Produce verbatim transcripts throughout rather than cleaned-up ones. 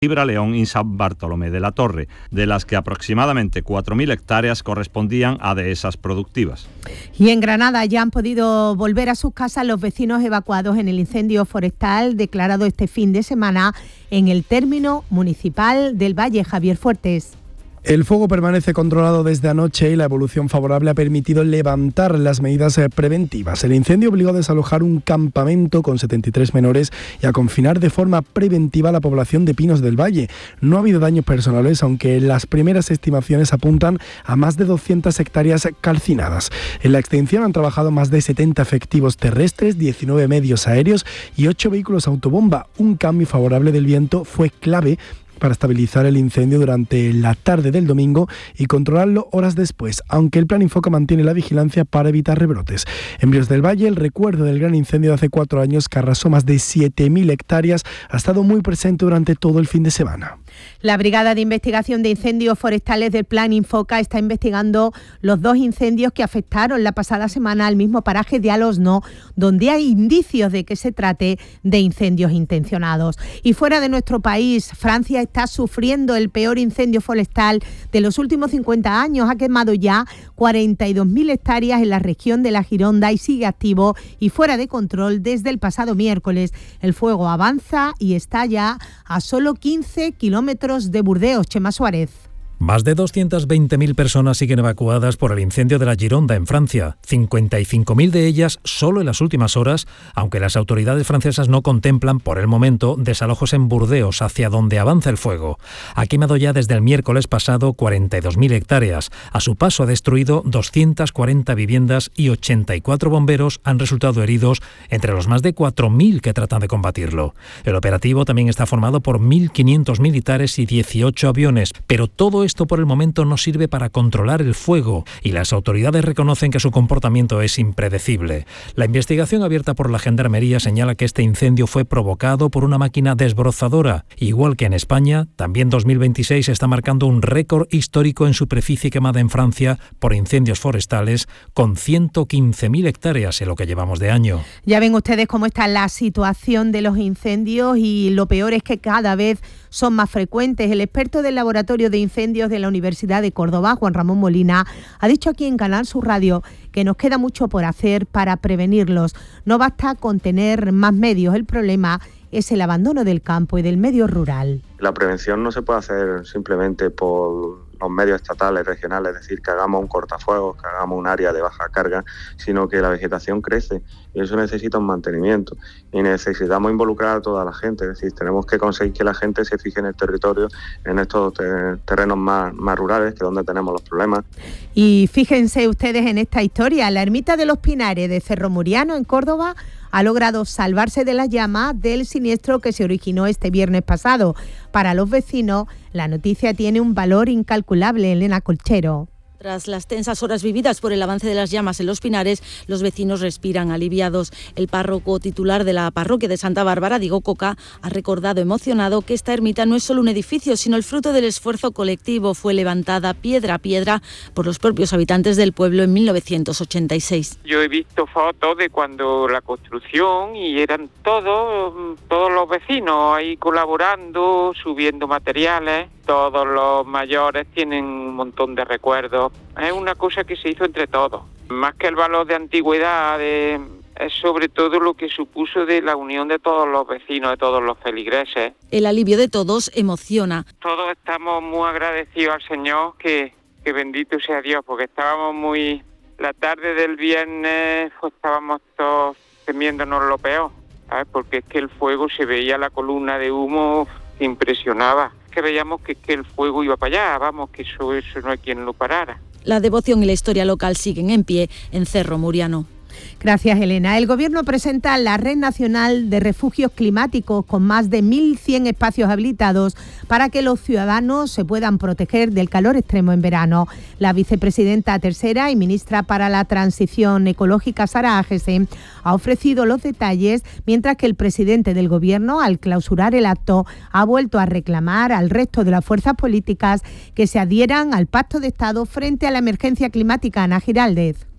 Gibraleón y San Bartolomé de la Torre, de las que aproximadamente cuatro mil hectáreas correspondían a dehesas productivas. Y en Granada ya han podido volver a sus casas los vecinos evacuados en el incendio forestal declarado este fin de semana en el término municipal del Valle. Javier Fuertes. El fuego permanece controlado desde anoche y la evolución favorable ha permitido levantar las medidas preventivas. El incendio obligó a desalojar un campamento con setenta y tres menores y a confinar de forma preventiva a la población de Pinos del Valle. No ha habido daños personales, aunque las primeras estimaciones apuntan a más de doscientas hectáreas calcinadas. En la extinción han trabajado más de setenta efectivos terrestres, diecinueve medios aéreos y ocho vehículos autobomba. Un cambio favorable del viento fue clave para estabilizar el incendio durante la tarde del domingo y controlarlo horas después, aunque el Plan Infoca mantiene la vigilancia para evitar rebrotes. En Ríos del Valle, el recuerdo del gran incendio de hace cuatro años que arrasó más de siete mil hectáreas ha estado muy presente durante todo el fin de semana. La Brigada de Investigación de Incendios Forestales del Plan Infoca está investigando los dos incendios que afectaron la pasada semana al mismo paraje de Alosno, donde hay indicios de que se trate de incendios intencionados. Y fuera de nuestro país, Francia está sufriendo el peor incendio forestal de los últimos cincuenta años. Ha quemado ya cuarenta y dos mil hectáreas en la región de la Gironda y sigue activo y fuera de control desde el pasado miércoles. El fuego avanza y está ya a solo quince kilómetros de Burdeos. Chema Suárez. Más de doscientas veinte mil personas siguen evacuadas por el incendio de la Gironda en Francia, cincuenta y cinco mil de ellas solo en las últimas horas, aunque las autoridades francesas no contemplan por el momento desalojos en Burdeos, hacia donde avanza el fuego. Ha quemado ya desde el miércoles pasado cuarenta y dos mil hectáreas. A su paso ha destruido doscientas cuarenta viviendas y ochenta y cuatro bomberos han resultado heridos entre los más de cuatro mil que tratan de combatirlo. El operativo también está formado por mil quinientos militares y dieciocho aviones, pero todo esto Esto por el momento no sirve para controlar el fuego y las autoridades reconocen que su comportamiento es impredecible. La investigación abierta por la Gendarmería señala que este incendio fue provocado por una máquina desbrozadora. Igual que en España, también dos mil veintiséis está marcando un récord histórico en superficie quemada en Francia por incendios forestales, con ciento quince mil hectáreas en lo que llevamos de año. Ya ven ustedes cómo está la situación de los incendios y lo peor es que cada vez son más frecuentes. El experto del Laboratorio de Incendios de la Universidad de Córdoba, Juan Ramón Molina, ha dicho aquí en Canal Sur Radio que nos queda mucho por hacer para prevenirlos. No basta con tener más medios, el problema es el abandono del campo y del medio rural. La prevención no se puede hacer simplemente por los medios estatales, regionales, es decir, que hagamos un cortafuegos, que hagamos un área de baja carga, sino que la vegetación crece y eso necesita un mantenimiento y necesitamos involucrar a toda la gente, es decir, tenemos que conseguir que la gente se fije en el territorio, en estos te- terrenos más, más rurales, que es donde tenemos los problemas. Y fíjense ustedes en esta historia, la ermita de los Pinares de Cerro Muriano en Córdoba ha logrado salvarse de las llamas del siniestro que se originó este viernes pasado. Para los vecinos, la noticia tiene un valor incalculable. Elena Colchero. Tras las tensas horas vividas por el avance de las llamas en los Pinares, los vecinos respiran aliviados. El párroco titular de la parroquia de Santa Bárbara, Diego Coca, ha recordado emocionado que esta ermita no es solo un edificio, sino el fruto del esfuerzo colectivo. Fue levantada piedra a piedra por los propios habitantes del pueblo en mil novecientos ochenta y seis. Yo he visto fotos de cuando la construcción y eran todos, todos los vecinos ahí colaborando, subiendo materiales. Todos los mayores tienen un montón de recuerdos. Es una cosa que se hizo entre todos. Más que el valor de antigüedad, de, es sobre todo lo que supuso de la unión de todos los vecinos, de todos los feligreses. El alivio de todos emociona. Todos estamos muy agradecidos al Señor, que, que bendito sea Dios, porque estábamos muy... La tarde del viernes pues, estábamos todos temiéndonos lo peor, ¿sabes? Porque es que el fuego, se veía la columna de humo, que impresionaba. Que veíamos que, que el fuego iba para allá, vamos, que eso, eso no hay quien lo parara. La devoción y la historia local siguen en pie en Cerro Muriano. Gracias, Elena. El Gobierno presenta la Red Nacional de Refugios Climáticos con más de mil cien espacios habilitados para que los ciudadanos se puedan proteger del calor extremo en verano. La vicepresidenta tercera y ministra para la Transición Ecológica, Sara Agese, ha ofrecido los detalles, mientras que el presidente del Gobierno, al clausurar el acto, ha vuelto a reclamar al resto de las fuerzas políticas que se adhieran al Pacto de Estado frente a la emergencia climática. Ana Giraldez.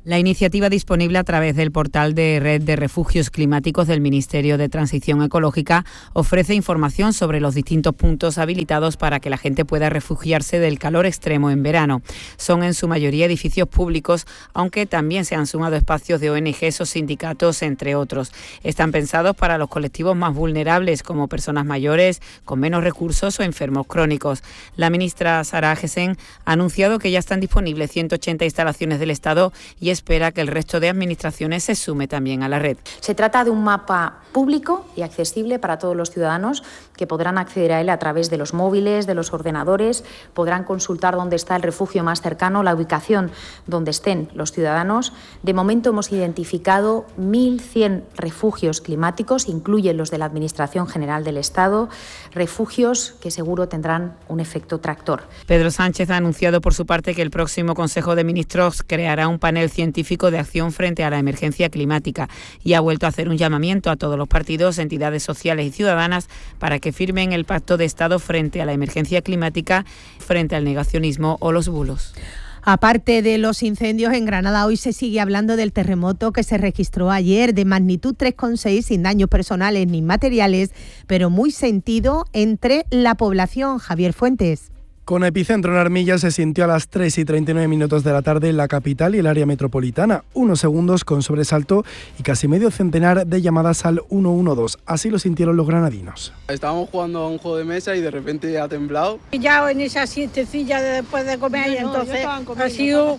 La iniciativa, disponible a través del portal de Red de Refugios Climáticos del Ministerio de Transición Ecológica, ofrece información sobre los distintos puntos habilitados para que la gente pueda refugiarse del calor extremo en verano. Son en su mayoría edificios públicos, aunque también se han sumado espacios de O N Ges o sindicatos, entre otros. Están pensados para los colectivos más vulnerables, como personas mayores, con menos recursos o enfermos crónicos. La ministra Sara Agesen ha anunciado que ya están disponibles ciento ochenta instalaciones del Estado y espera que el resto de administraciones se sume también a la red. Se trata de un mapa público y accesible para todos los ciudadanos, que podrán acceder a él a través de los móviles, de los ordenadores, podrán consultar dónde está el refugio más cercano, la ubicación donde estén los ciudadanos. De momento hemos identificado mil cien refugios climáticos, incluyen los de la Administración General del Estado, refugios que seguro tendrán un efecto tractor. Pedro Sánchez ha anunciado por su parte que el próximo Consejo de Ministros creará un panel científico de acción frente a la emergencia climática y ha vuelto a hacer un llamamiento a todos los partidos, entidades sociales y ciudadanas para que firmen el Pacto de Estado frente a la emergencia climática, frente al negacionismo o los bulos. Aparte de los incendios, en Granada hoy se sigue hablando del terremoto que se registró ayer de magnitud tres coma seis, sin daños personales ni materiales, pero muy sentido entre la población. Javier Fuentes. Con epicentro en Armilla, se sintió a las tres y treinta y nueve minutos de la tarde en la capital y el área metropolitana. Unos segundos con sobresalto y casi medio centenar de llamadas al uno uno dos. Así lo sintieron los granadinos. Estábamos jugando a un juego de mesa y de repente ha temblado. Ya en esa siestecilla de después de comer, no, y entonces no, ha sido...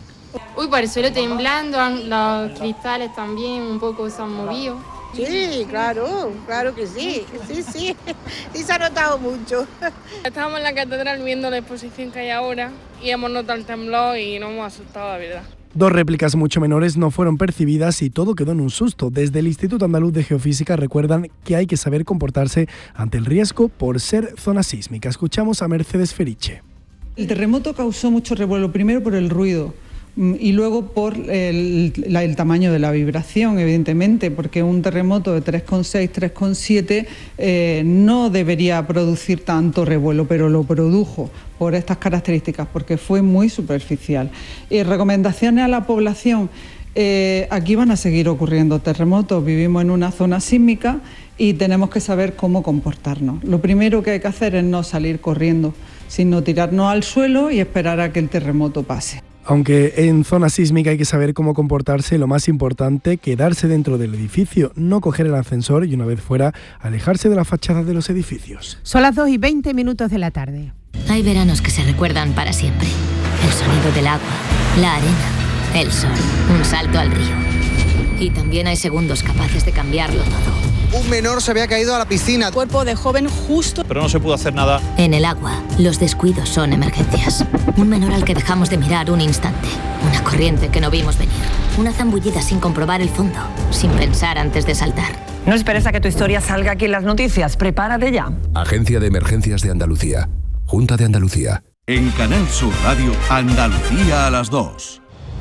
Uy, por el suelo temblando, los cristales también un poco se han movido. Sí, claro, claro que sí, sí, sí, sí se ha notado mucho. Estábamos en la catedral viendo la exposición que hay ahora y hemos notado el temblor y nos hemos asustado, la verdad. Dos réplicas mucho menores no fueron percibidas y todo quedó en un susto. Desde el Instituto Andaluz de Geofísica recuerdan que hay que saber comportarse ante el riesgo por ser zona sísmica. Escuchamos a Mercedes Feriche. El terremoto causó mucho revuelo, primero por el ruido y luego por el, la, el tamaño de la vibración, evidentemente, porque un terremoto de tres coma seis, tres coma siete eh, no debería producir tanto revuelo, pero lo produjo por estas características, porque fue muy superficial. Y recomendaciones a la población: eh, aquí van a seguir ocurriendo terremotos, vivimos en una zona sísmica y tenemos que saber cómo comportarnos. Lo primero que hay que hacer es no salir corriendo, sino tirarnos al suelo y esperar a que el terremoto pase. Aunque en zona sísmica hay que saber cómo comportarse, lo más importante, quedarse dentro del edificio, no coger el ascensor y una vez fuera, alejarse de la fachada de los edificios. Son las dos y veinte minutos de la tarde. Hay veranos que se recuerdan para siempre. El sonido del agua, la arena, el sol, un salto al río. Y también hay segundos capaces de cambiarlo todo. Un menor se había caído a la piscina. Cuerpo de joven justo. Pero no se pudo hacer nada. En el agua, los descuidos son emergencias. Un menor al que dejamos de mirar un instante. Una corriente que no vimos venir. Una zambullida sin comprobar el fondo, sin pensar antes de saltar. No esperes a que tu historia salga aquí en las noticias. Prepárate ya. Agencia de Emergencias de Andalucía. Junta de Andalucía. En Canal Sur Radio, Andalucía a las dos.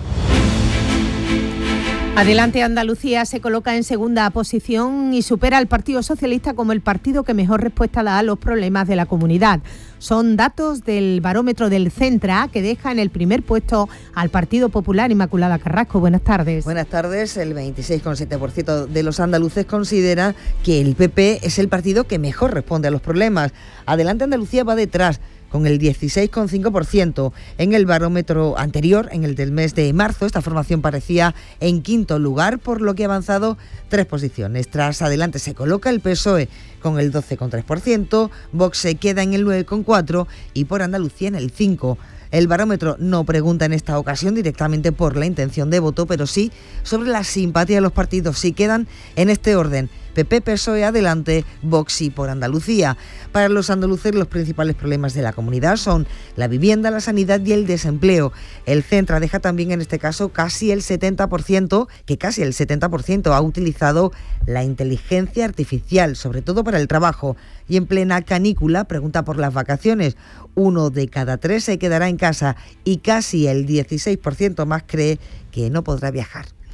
Adelante Andalucía se coloca en segunda posición y supera al Partido Socialista como el partido que mejor respuesta da a los problemas de la comunidad. Son datos del barómetro del Centra que deja en el primer puesto al Partido Popular. Inmaculada Carrasco, buenas tardes. Buenas tardes. El veintiséis coma siete por ciento de los andaluces considera que el P P es el partido que mejor responde a los problemas. Adelante Andalucía va detrás, con el dieciséis coma cinco por ciento. En el barómetro anterior, en el del mes de marzo, esta formación parecía en quinto lugar, por lo que ha avanzado tres posiciones. Tras Adelante se coloca el P S O E con el doce coma tres por ciento, Vox se queda en el nueve coma cuatro por ciento y por Andalucía en el cinco por ciento. El barómetro no pregunta en esta ocasión directamente por la intención de voto, pero sí sobre la simpatía de los partidos. Si quedan en este orden: P P, P S O E, Adelante, Vox y Por Andalucía. Para los andaluces, los principales problemas de la comunidad son la vivienda, la sanidad y el desempleo. El Centra deja también en este caso casi el setenta por ciento, que casi el setenta por ciento ha utilizado la inteligencia artificial, sobre todo para el trabajo. Y en plena canícula pregunta por las vacaciones. Uno de cada tres se quedará en casa y casi el dieciséis por ciento más cree que no podrá viajar.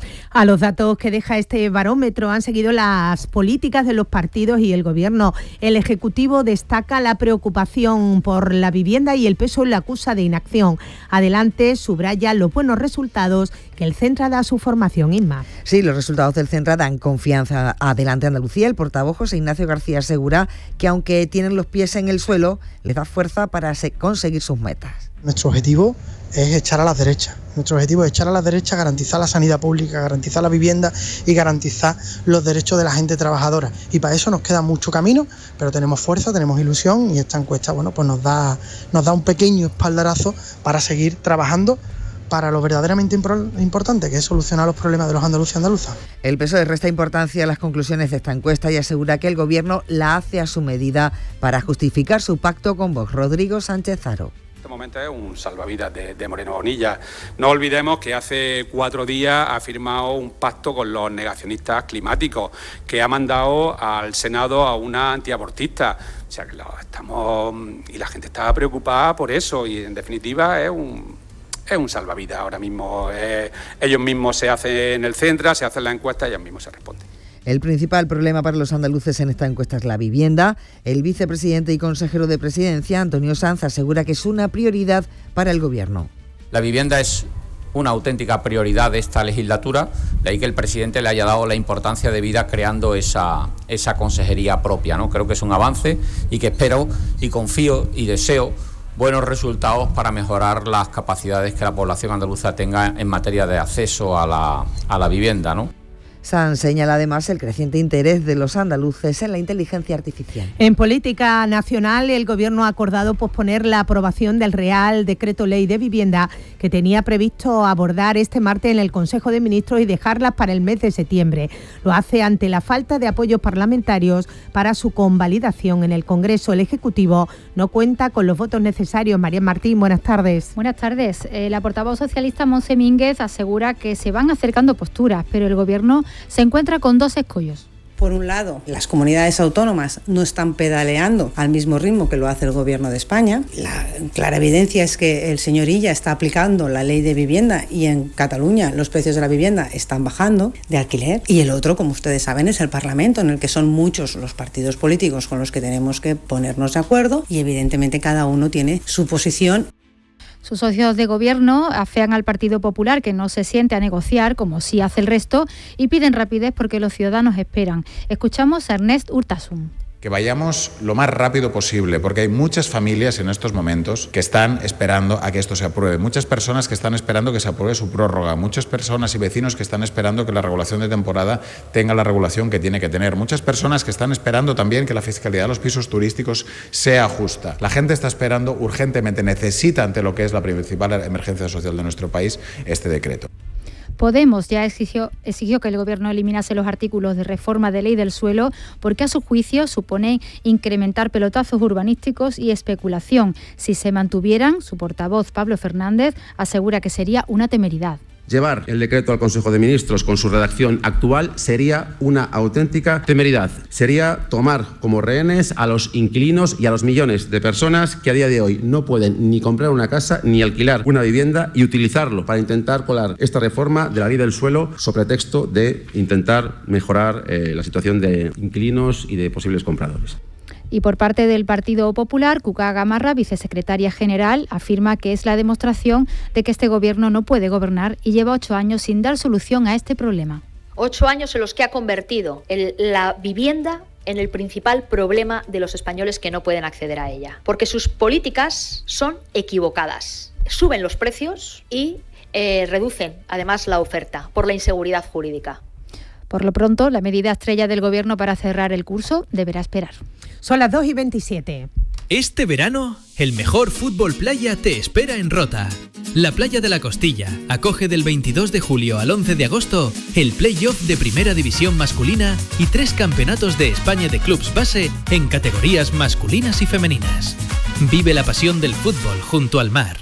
A los datos que deja este barómetro han seguido las políticas de los partidos y el Gobierno. El Ejecutivo destaca la preocupación por la vivienda y el P S O E le acusa de inacción. Adelante subraya los buenos resultados que el Centra da a su formación, Inma. Sí, los resultados del Centra dan confianza. Adelante Andalucía. El portavoz José Ignacio García asegura que aunque tienen los pies en el suelo, les da fuerza para conseguir sus metas. Nuestro objetivo es echar a las derechas. Nuestro objetivo es echar a las derechas, garantizar la sanidad pública, garantizar la vivienda y garantizar los derechos de la gente trabajadora. Y para eso nos queda mucho camino, pero tenemos fuerza, tenemos ilusión y esta encuesta, bueno, pues nos da, nos da un pequeño espaldarazo para seguir trabajando para lo verdaderamente importante, que es solucionar los problemas de los andaluces y andaluzas. El P S O E resta importancia a las conclusiones de esta encuesta y asegura que el Gobierno la hace a su medida para justificar su pacto con Vox. Rodrigo Sánchez Haro. Este momento es un salvavidas de, de Moreno Bonilla. No olvidemos que hace cuatro días ha firmado un pacto con los negacionistas climáticos, que ha mandado al Senado a una antiabortista. O sea que lo estamos y la gente está preocupada por eso y en definitiva es un es un salvavidas ahora mismo. Eh, ellos mismos se hacen el Centra, se hacen la encuesta y ellos mismos se responden. El principal problema para los andaluces en esta encuesta es la vivienda. El vicepresidente y consejero de Presidencia, Antonio Sanz, asegura que es una prioridad para el Gobierno. La vivienda es una auténtica prioridad de esta legislatura, de ahí que el presidente le haya dado la importancia de vida creando esa, esa consejería propia, ¿no? Creo que es un avance y que espero y confío y deseo buenos resultados para mejorar las capacidades que la población andaluza tenga en materia de acceso a la, a la vivienda, ¿no? Sanz señala además el creciente interés de los andaluces en la inteligencia artificial. En política nacional, el Gobierno ha acordado posponer la aprobación del Real Decreto Ley de Vivienda que tenía previsto abordar este martes en el Consejo de Ministros y dejarlas para el mes de septiembre. Lo hace ante la falta de apoyos parlamentarios para su convalidación en el Congreso. El Ejecutivo no cuenta con los votos necesarios. María Martín, buenas tardes. Buenas tardes. Eh, la portavoz socialista Montse Mínguez asegura que se van acercando posturas, pero el Gobierno se encuentra con dos escollos. Por un lado, las comunidades autónomas no están pedaleando al mismo ritmo que lo hace el Gobierno de España. La clara evidencia es que el señor Illa está aplicando la ley de vivienda y en Cataluña los precios de la vivienda están bajando de alquiler. Y el otro, como ustedes saben, es el Parlamento, en el que son muchos los partidos políticos con los que tenemos que ponernos de acuerdo y evidentemente cada uno tiene su posición. Sus socios de gobierno afean al Partido Popular que no se siente a negociar, como sí hace el resto, y piden rapidez porque los ciudadanos esperan. Escuchamos a Ernest Urtasun. Que vayamos lo más rápido posible, porque hay muchas familias en estos momentos que están esperando a que esto se apruebe, muchas personas que están esperando que se apruebe su prórroga, muchas personas y vecinos que están esperando que la regulación de temporada tenga la regulación que tiene que tener, muchas personas que están esperando también que la fiscalidad de los pisos turísticos sea justa. La gente está esperando urgentemente, necesita ante lo que es la principal emergencia social de nuestro país este decreto. Podemos ya exigió, exigió que el Gobierno eliminase los artículos de reforma de ley del suelo porque a su juicio supone incrementar pelotazos urbanísticos y especulación. Si se mantuvieran, su portavoz Pablo Fernández asegura que sería una temeridad. Llevar el decreto al Consejo de Ministros con su redacción actual sería una auténtica temeridad. Sería tomar como rehenes a los inquilinos y a los millones de personas que a día de hoy no pueden ni comprar una casa ni alquilar una vivienda y utilizarlo para intentar colar esta reforma de la ley del suelo sobre pretexto de intentar mejorar eh, la situación de inquilinos y de posibles compradores. Y por parte del Partido Popular, Cuca Gamarra, vicesecretaria general, afirma que es la demostración de que este Gobierno no puede gobernar y lleva ocho años sin dar solución a este problema. Ocho años en los que ha convertido el, la vivienda en el principal problema de los españoles que no pueden acceder a ella. Porque sus políticas son equivocadas. Suben los precios y eh, reducen además la oferta por la inseguridad jurídica. Por lo pronto, la medida estrella del Gobierno para cerrar el curso deberá esperar. Son las dos y veintisiete. Este verano, el mejor fútbol playa te espera en Rota. La Playa de la Costilla acoge del veintidós de julio al once de agosto el play-off de Primera División masculina y tres campeonatos de España de clubs base en categorías masculinas y femeninas. Vive la pasión del fútbol junto al mar.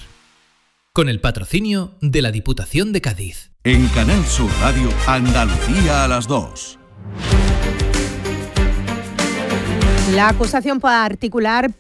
Con el patrocinio de la Diputación de Cádiz. En Canal Sur Radio, Andalucía a las dos. La acusación particular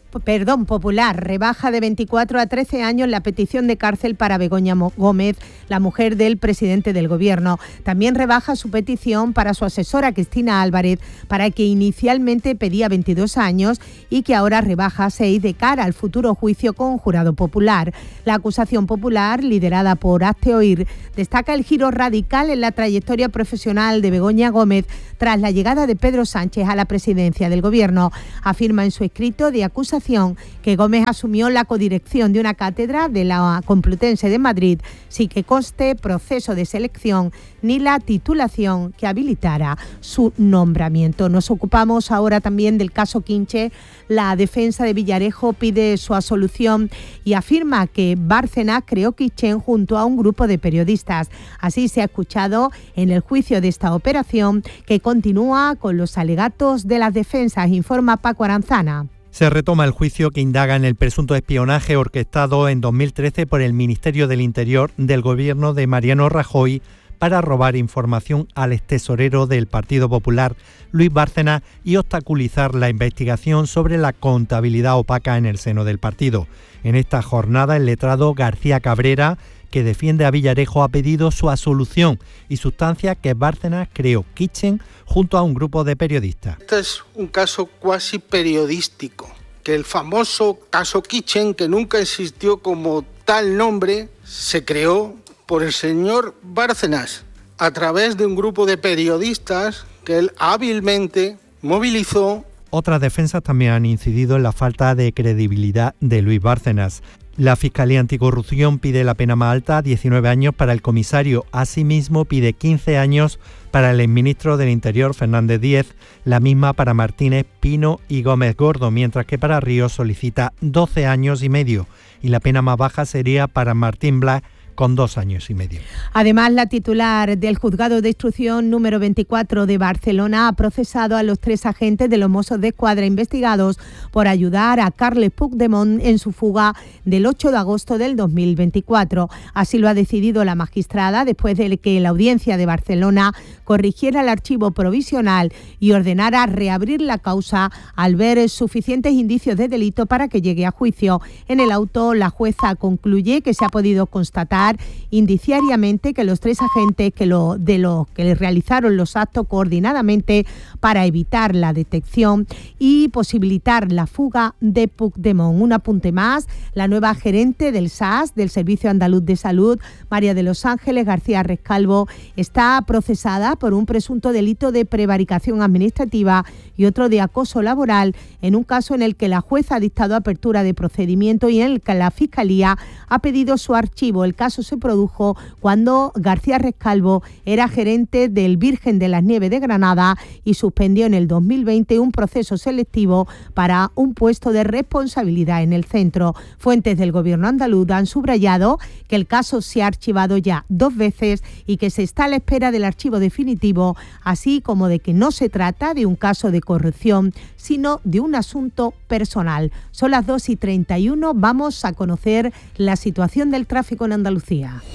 Perdón, Popular rebaja de veinticuatro a trece años la petición de cárcel para Begoña Gómez, la mujer del presidente del Gobierno. También rebaja su petición para su asesora Cristina Álvarez, para que inicialmente pedía veintidós años y que ahora rebaja a seis de cara al futuro juicio con jurado popular. La acusación popular, liderada por Hazte Oír, destaca el giro radical en la trayectoria profesional de Begoña Gómez tras la llegada de Pedro Sánchez a la presidencia del Gobierno. Afirma en su escrito de acusación que Gómez asumió la codirección de una cátedra de la Complutense de Madrid sin que conste proceso de selección ni la titulación que habilitara su nombramiento. Nos ocupamos ahora también del caso Quinche. La defensa de Villarejo pide su absolución y afirma que Bárcenas creó Kitchen junto a un grupo de periodistas. Así se ha escuchado en el juicio de esta operación, que continúa con los alegatos de las defensas, informa Paco Aranzana. Se retoma el juicio que indaga en el presunto espionaje orquestado en dos mil trece por el Ministerio del Interior del gobierno de Mariano Rajoy para robar información al extesorero del Partido Popular, Luis Bárcenas, y obstaculizar la investigación sobre la contabilidad opaca en el seno del partido. En esta jornada, el letrado García Cabrera, que defiende a Villarejo, ha pedido su absolución y sustancia que Bárcenas creó Kitchen junto a un grupo de periodistas. Este es un caso cuasi periodístico, que el famoso caso Kitchen, que nunca existió como tal nombre, se creó por el señor Bárcenas a través de un grupo de periodistas que él hábilmente movilizó. Otras defensas también han incidido en la falta de credibilidad de Luis Bárcenas. La Fiscalía Anticorrupción pide la pena más alta, diecinueve años para el comisario. Asimismo, pide quince años para el exministro del Interior, Fernández Díez, la misma para Martínez, Pino y Gómez Gordo, mientras que para Ríos solicita doce años y medio. Y la pena más baja sería para Martín Blas, con dos años y medio. Además, la titular del Juzgado de Instrucción número veinticuatro de Barcelona ha procesado a los tres agentes de los Mossos de Escuadra investigados por ayudar a Carles Puigdemont en su fuga del ocho de agosto del dos mil veinticuatro. Así lo ha decidido la magistrada después de que la Audiencia de Barcelona corrigiera el archivo provisional y ordenara reabrir la causa al ver suficientes indicios de delito para que llegue a juicio. En el auto, la jueza concluye que se ha podido constatar indiciariamente que los tres agentes que lo, de los que realizaron los actos coordinadamente para evitar la detección y posibilitar la fuga de Puigdemont. Un apunte más: la nueva gerente del S A S, del Servicio Andaluz de Salud, María de los Ángeles García Rescalvo, está procesada por un presunto delito de prevaricación administrativa y otro de acoso laboral, en un caso en el que la jueza ha dictado apertura de procedimiento y en el que la Fiscalía ha pedido su archivo. El caso se produjo cuando García Rescalvo era gerente del Virgen de las Nieves de Granada y suspendió en el dos mil veinte un proceso selectivo para un puesto de responsabilidad en el centro. Fuentes del Gobierno andaluz han subrayado que el caso se ha archivado ya dos veces y que se está a la espera del archivo definitivo, así como de que no se trata de un caso de corrupción, sino de un asunto personal. Son las dos y treinta y uno, vamos a conocer la situación del tráfico en Andalucía.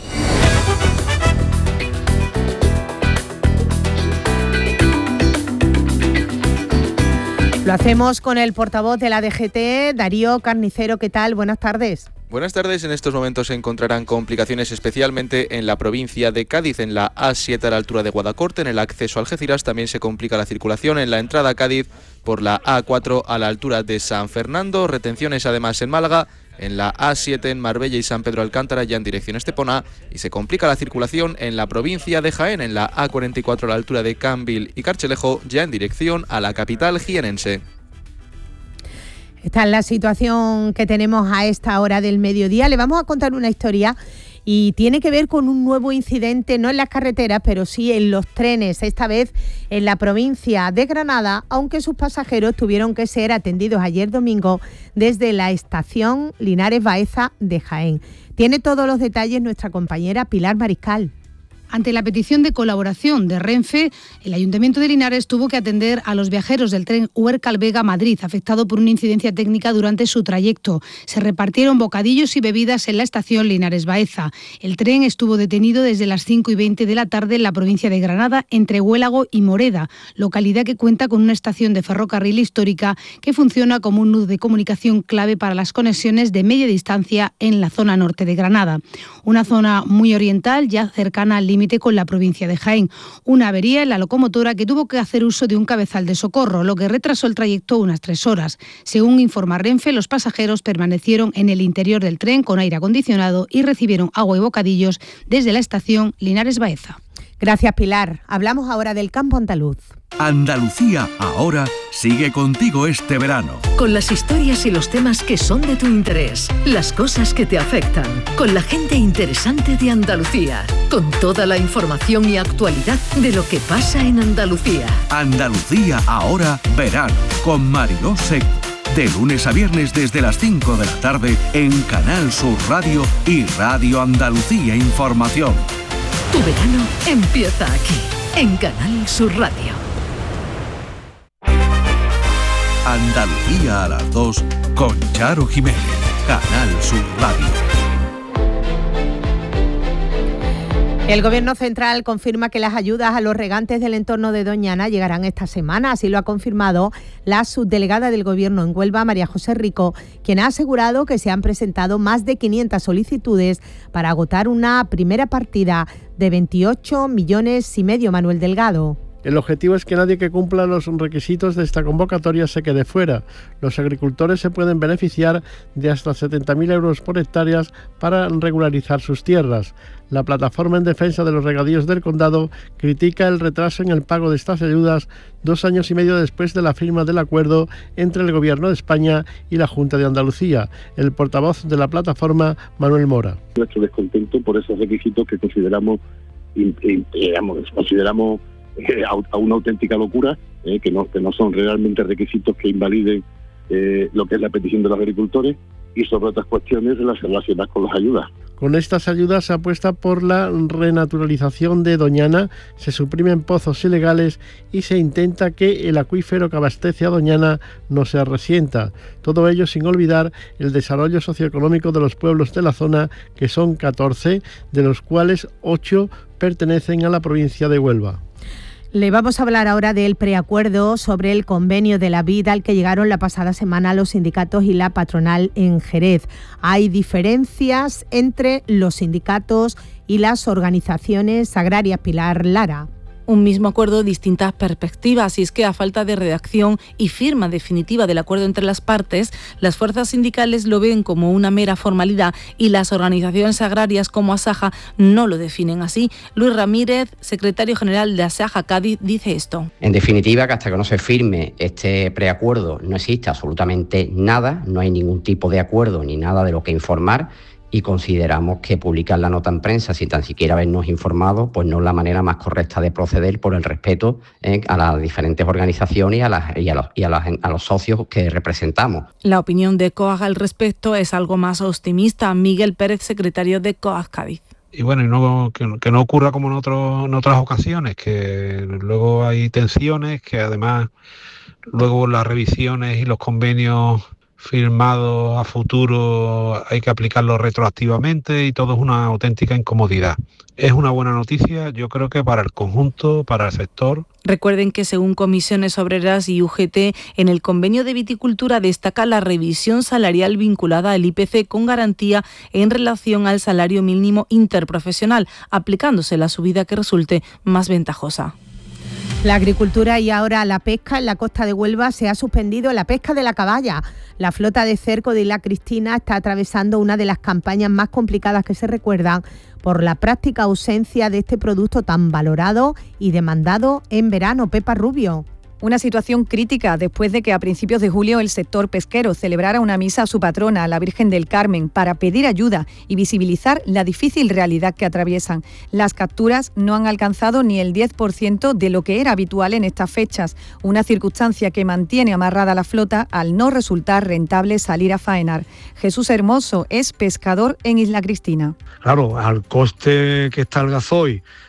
Lo hacemos con el portavoz de la D G T, Darío Carnicero. ¿Qué tal? Buenas tardes. Buenas tardes. En estos momentos se encontrarán complicaciones especialmente en la provincia de Cádiz, en la A siete a la altura de Guadacorte. En el acceso a Algeciras también se complica la circulación en la entrada a Cádiz por la A cuatro a la altura de San Fernando. Retenciones además en Málaga, en la A siete en Marbella y San Pedro Alcántara, ya en dirección Estepona, y se complica la circulación en la provincia de Jaén, en la A cuarenta y cuatro a la altura de Cambil y Carchelejo, ya en dirección a la capital jienense. Esta es la situación que tenemos a esta hora del mediodía. Le vamos a contar una historia y tiene que ver con un nuevo incidente, no en las carreteras, pero sí en los trenes, esta vez en la provincia de Granada, aunque sus pasajeros tuvieron que ser atendidos ayer domingo desde la estación Linares Baeza de Jaén. Tiene todos los detalles nuestra compañera Pilar Mariscal. Ante la petición de colaboración de Renfe, el Ayuntamiento de Linares tuvo que atender a los viajeros del tren Huércal-Vega-Madrid, afectado por una incidencia técnica durante su trayecto. Se repartieron bocadillos y bebidas en la estación Linares-Baeza. El tren estuvo detenido desde las cinco y veinte de la tarde en la provincia de Granada, entre Huélago y Moreda, localidad que cuenta con una estación de ferrocarril histórica que funciona como un nudo de comunicación clave para las conexiones de media distancia en la zona norte de Granada. Una zona muy oriental, ya cercana al límite con la provincia de Jaén. Una avería en la locomotora que tuvo que hacer uso de un cabezal de socorro, lo que retrasó el trayecto unas tres horas. Según informa Renfe, los pasajeros permanecieron en el interior del tren con aire acondicionado y recibieron agua y bocadillos desde la estación Linares-Baeza. Gracias, Pilar. Hablamos ahora del campo andaluz. Andalucía ahora sigue contigo este verano. Con las historias y los temas que son de tu interés, las cosas que te afectan, con la gente interesante de Andalucía, con toda la información y actualidad de lo que pasa en Andalucía. Andalucía ahora verano, con Mariló Seco. De lunes a viernes desde las cinco de la tarde en Canal Sur Radio y Radio Andalucía Información. Tu verano empieza aquí, en Canal Sur Radio. Andalucía a las dos con Charo Jiménez, Canal Sur Radio. El Gobierno central confirma que las ayudas a los regantes del entorno de Doñana llegarán esta semana. Así lo ha confirmado la subdelegada del Gobierno en Huelva, María José Rico, quien ha asegurado que se han presentado más de quinientas solicitudes para agotar una primera partida de veintiocho millones y medio. Manuel Delgado. El objetivo es que nadie que cumpla los requisitos de esta convocatoria se quede fuera. Los agricultores se pueden beneficiar de hasta setenta mil euros por hectáreas para regularizar sus tierras. La plataforma en defensa de los regadíos del condado critica el retraso en el pago de estas ayudas dos años y medio después de la firma del acuerdo entre el Gobierno de España y la Junta de Andalucía. El portavoz de la plataforma, Manuel Mora. Nuestro descontento por esos requisitos que consideramos, digamos, consideramos Eh, a, a una auténtica locura, eh, que, no, que no son realmente requisitos que invaliden eh, lo que es la petición de los agricultores y sobre otras cuestiones relacionadas con las ayudas. Con estas ayudas se apuesta por la renaturalización de Doñana, se suprimen pozos ilegales y se intenta que el acuífero que abastece a Doñana no se resienta. Todo ello sin olvidar el desarrollo socioeconómico de los pueblos de la zona, que son catorce, de los cuales ocho pertenecen a la provincia de Huelva. Le vamos a hablar ahora del preacuerdo sobre el convenio de la vida al que llegaron la pasada semana los sindicatos y la patronal en Jerez. Hay diferencias entre los sindicatos y las organizaciones agrarias. Pilar Lara. Un mismo acuerdo, distintas perspectivas, y es que a falta de redacción y firma definitiva del acuerdo entre las partes, las fuerzas sindicales lo ven como una mera formalidad y las organizaciones agrarias como Asaja no lo definen así. Luis Ramírez, secretario general de Asaja Cádiz, dice esto. En definitiva, que hasta que no se firme este preacuerdo no existe absolutamente nada, no hay ningún tipo de acuerdo ni nada de lo que informar, y consideramos que publicar la nota en prensa sin tan siquiera habernos informado pues no es la manera más correcta de proceder por el respeto eh, a las diferentes organizaciones y, a, las, y, a, los, y a, las, a los socios que representamos. La opinión de COAG al respecto es algo más optimista. Miguel Pérez, secretario de COAG Cádiz. Y bueno, y no, que, que no ocurra como en, otro, en otras ocasiones, que luego hay tensiones, que además luego las revisiones y los convenios firmado a futuro hay que aplicarlo retroactivamente y todo es una auténtica incomodidad. Es una buena noticia, yo creo que para el conjunto, para el sector. Recuerden que según Comisiones Obreras y U G T, en el convenio de viticultura destaca la revisión salarial vinculada al I P C con garantía en relación al salario mínimo interprofesional, aplicándose la subida que resulte más ventajosa. La agricultura y ahora la pesca en la costa de Huelva se ha suspendido la pesca de la caballa. La flota de cerco de Isla Cristina está atravesando una de las campañas más complicadas que se recuerdan por la práctica ausencia de este producto tan valorado y demandado en verano. Pepa Rubio. Una situación crítica después de que a principios de julio el sector pesquero celebrara una misa a su patrona, la Virgen del Carmen, para pedir ayuda y visibilizar la difícil realidad que atraviesan. Las capturas no han alcanzado ni el diez por ciento de lo que era habitual en estas fechas, una circunstancia que mantiene amarrada la flota al no resultar rentable salir a faenar. Jesús Hermoso es pescador en Isla Cristina. Claro, al coste que está el gasoil,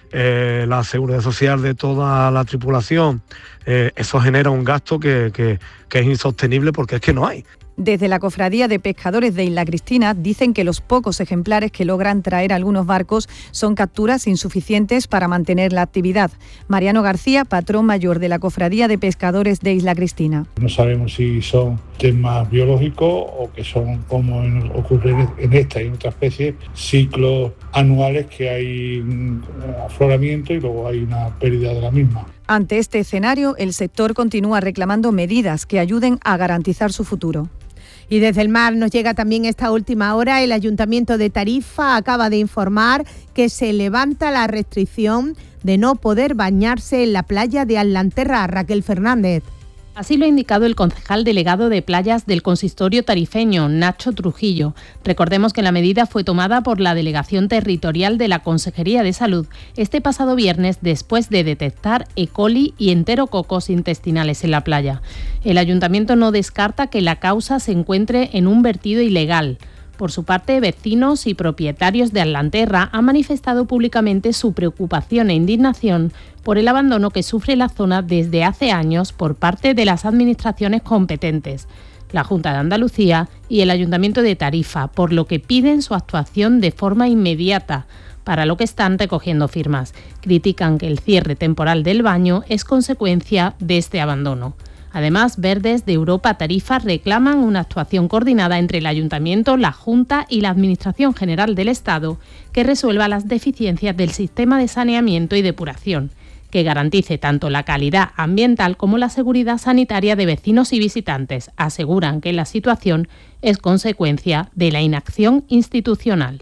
eh, la seguridad social de toda la tripulación, eh, eso genera un gasto que, que, que es insostenible porque es que no hay. Desde la Cofradía de Pescadores de Isla Cristina dicen que los pocos ejemplares que logran traer algunos barcos son capturas insuficientes para mantener la actividad. Mariano García, patrón mayor de la Cofradía de Pescadores de Isla Cristina. No sabemos si son temas biológicos o que son, como ocurre en esta y en otras especies, ciclos anuales que hay un afloramiento y luego hay una pérdida de la misma. Ante este escenario, el sector continúa reclamando medidas que ayuden a garantizar su futuro. Y desde el mar nos llega también esta última hora. El Ayuntamiento de Tarifa acaba de informar que se levanta la restricción de no poder bañarse en la playa de Atlanterra. Raquel Fernández. Así lo ha indicado el concejal delegado de playas del consistorio tarifeño, Nacho Trujillo. Recordemos que la medida fue tomada por la Delegación Territorial de la Consejería de Salud este pasado viernes después de detectar E. coli y enterococos intestinales en la playa. El ayuntamiento no descarta que la causa se encuentre en un vertido ilegal. Por su parte, vecinos y propietarios de Atlanterra han manifestado públicamente su preocupación e indignación por el abandono que sufre la zona desde hace años por parte de las administraciones competentes, la Junta de Andalucía y el Ayuntamiento de Tarifa, por lo que piden su actuación de forma inmediata, para lo que están recogiendo firmas. Critican que el cierre temporal del baño es consecuencia de este abandono. Además, Verdes de Europa Tarifa reclaman una actuación coordinada entre el Ayuntamiento, la Junta y la Administración General del Estado que resuelva las deficiencias del sistema de saneamiento y depuración, que garantice tanto la calidad ambiental como la seguridad sanitaria de vecinos y visitantes. Aseguran que la situación es consecuencia de la inacción institucional.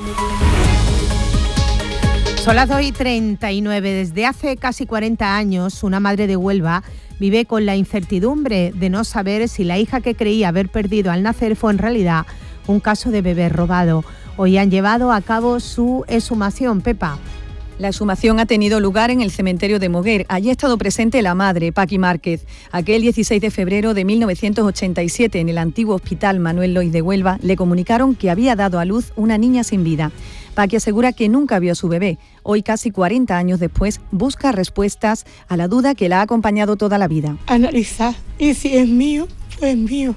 Son las dos y treinta y nueve. Desde hace casi cuarenta años, una madre de Huelva vive con la incertidumbre de no saber si la hija que creía haber perdido al nacer fue en realidad un caso de bebé robado. Hoy han llevado a cabo su exhumación. Pepa. La exhumación ha tenido lugar en el cementerio de Moguer. Allí ha estado presente la madre, Paqui Márquez. Aquel dieciséis de febrero de mil novecientos ochenta y siete, en el antiguo Hospital Manuel Lois de Huelva, le comunicaron que había dado a luz una niña sin vida. Paqui asegura que nunca vio a su bebé. Hoy, casi cuarenta años después, busca respuestas a la duda que la ha acompañado toda la vida. Analizar, y si es mío, pues mío.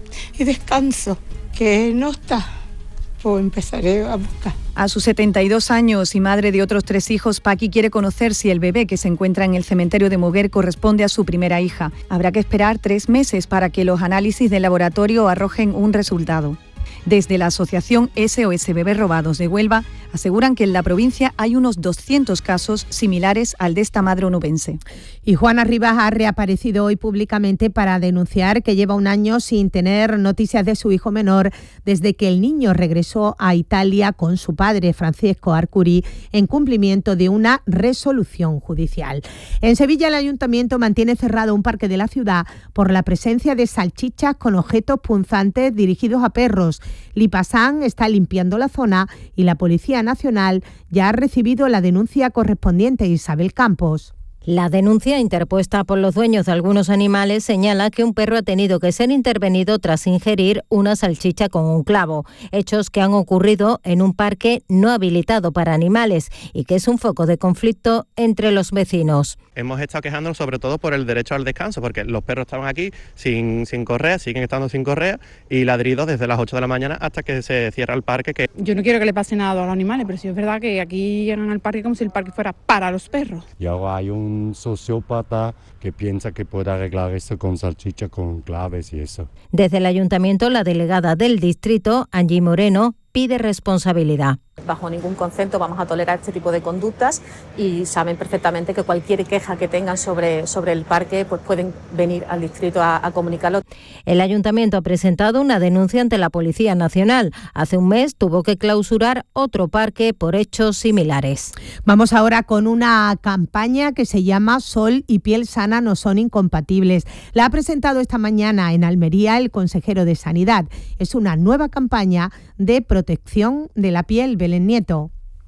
Y descanso, que no está, pues empezaré a buscar. A sus setenta y dos años y madre de otros tres hijos, Paqui quiere conocer si el bebé que se encuentra en el cementerio de Moguer corresponde a su primera hija. Habrá que esperar tres meses para que los análisis del laboratorio arrojen un resultado. Desde la asociación S O S Bebés Robados de Huelva aseguran que en la provincia hay unos doscientos casos similares al de esta madre onubense. Y Juana Rivas ha reaparecido hoy públicamente para denunciar que lleva un año sin tener noticias de su hijo menor desde que el niño regresó a Italia con su padre, Francesco Arcuri, en cumplimiento de una resolución judicial. En Sevilla, el ayuntamiento mantiene cerrado un parque de la ciudad por la presencia de salchichas con objetos punzantes dirigidos a perros. Lipasán está limpiando la zona y la Policía Nacional ya ha recibido la denuncia correspondiente. Isabel Campos. La denuncia interpuesta por los dueños de algunos animales señala que un perro ha tenido que ser intervenido tras ingerir una salchicha con un clavo, hechos que han ocurrido en un parque no habilitado para animales y que es un foco de conflicto entre los vecinos. Hemos estado quejándonos sobre todo por el derecho al descanso, porque los perros estaban aquí sin, sin correa, siguen estando sin correa y ladridos desde las ocho de la mañana hasta que se cierra el parque. Que... Yo no quiero que le pase nada a los animales, pero sí es verdad que aquí llegan al parque como si el parque fuera para los perros. Y ahora hay un un sociópata que piensa que puede arreglar esto con salchicha, con claves y eso. Desde el ayuntamiento, la delegada del distrito, Angie Moreno, pide responsabilidad. Bajo ningún concepto vamos a tolerar este tipo de conductas y saben perfectamente que cualquier queja que tengan sobre, sobre el parque pues pueden venir al distrito a, a comunicarlo. El ayuntamiento ha presentado una denuncia ante la Policía Nacional. Hace un mes tuvo que clausurar otro parque por hechos similares. Vamos ahora con una campaña que se llama Sol y piel sana no son incompatibles. La ha presentado esta mañana en Almería el consejero de Sanidad. Es una nueva campaña de protección de la piel. Belén Nieto.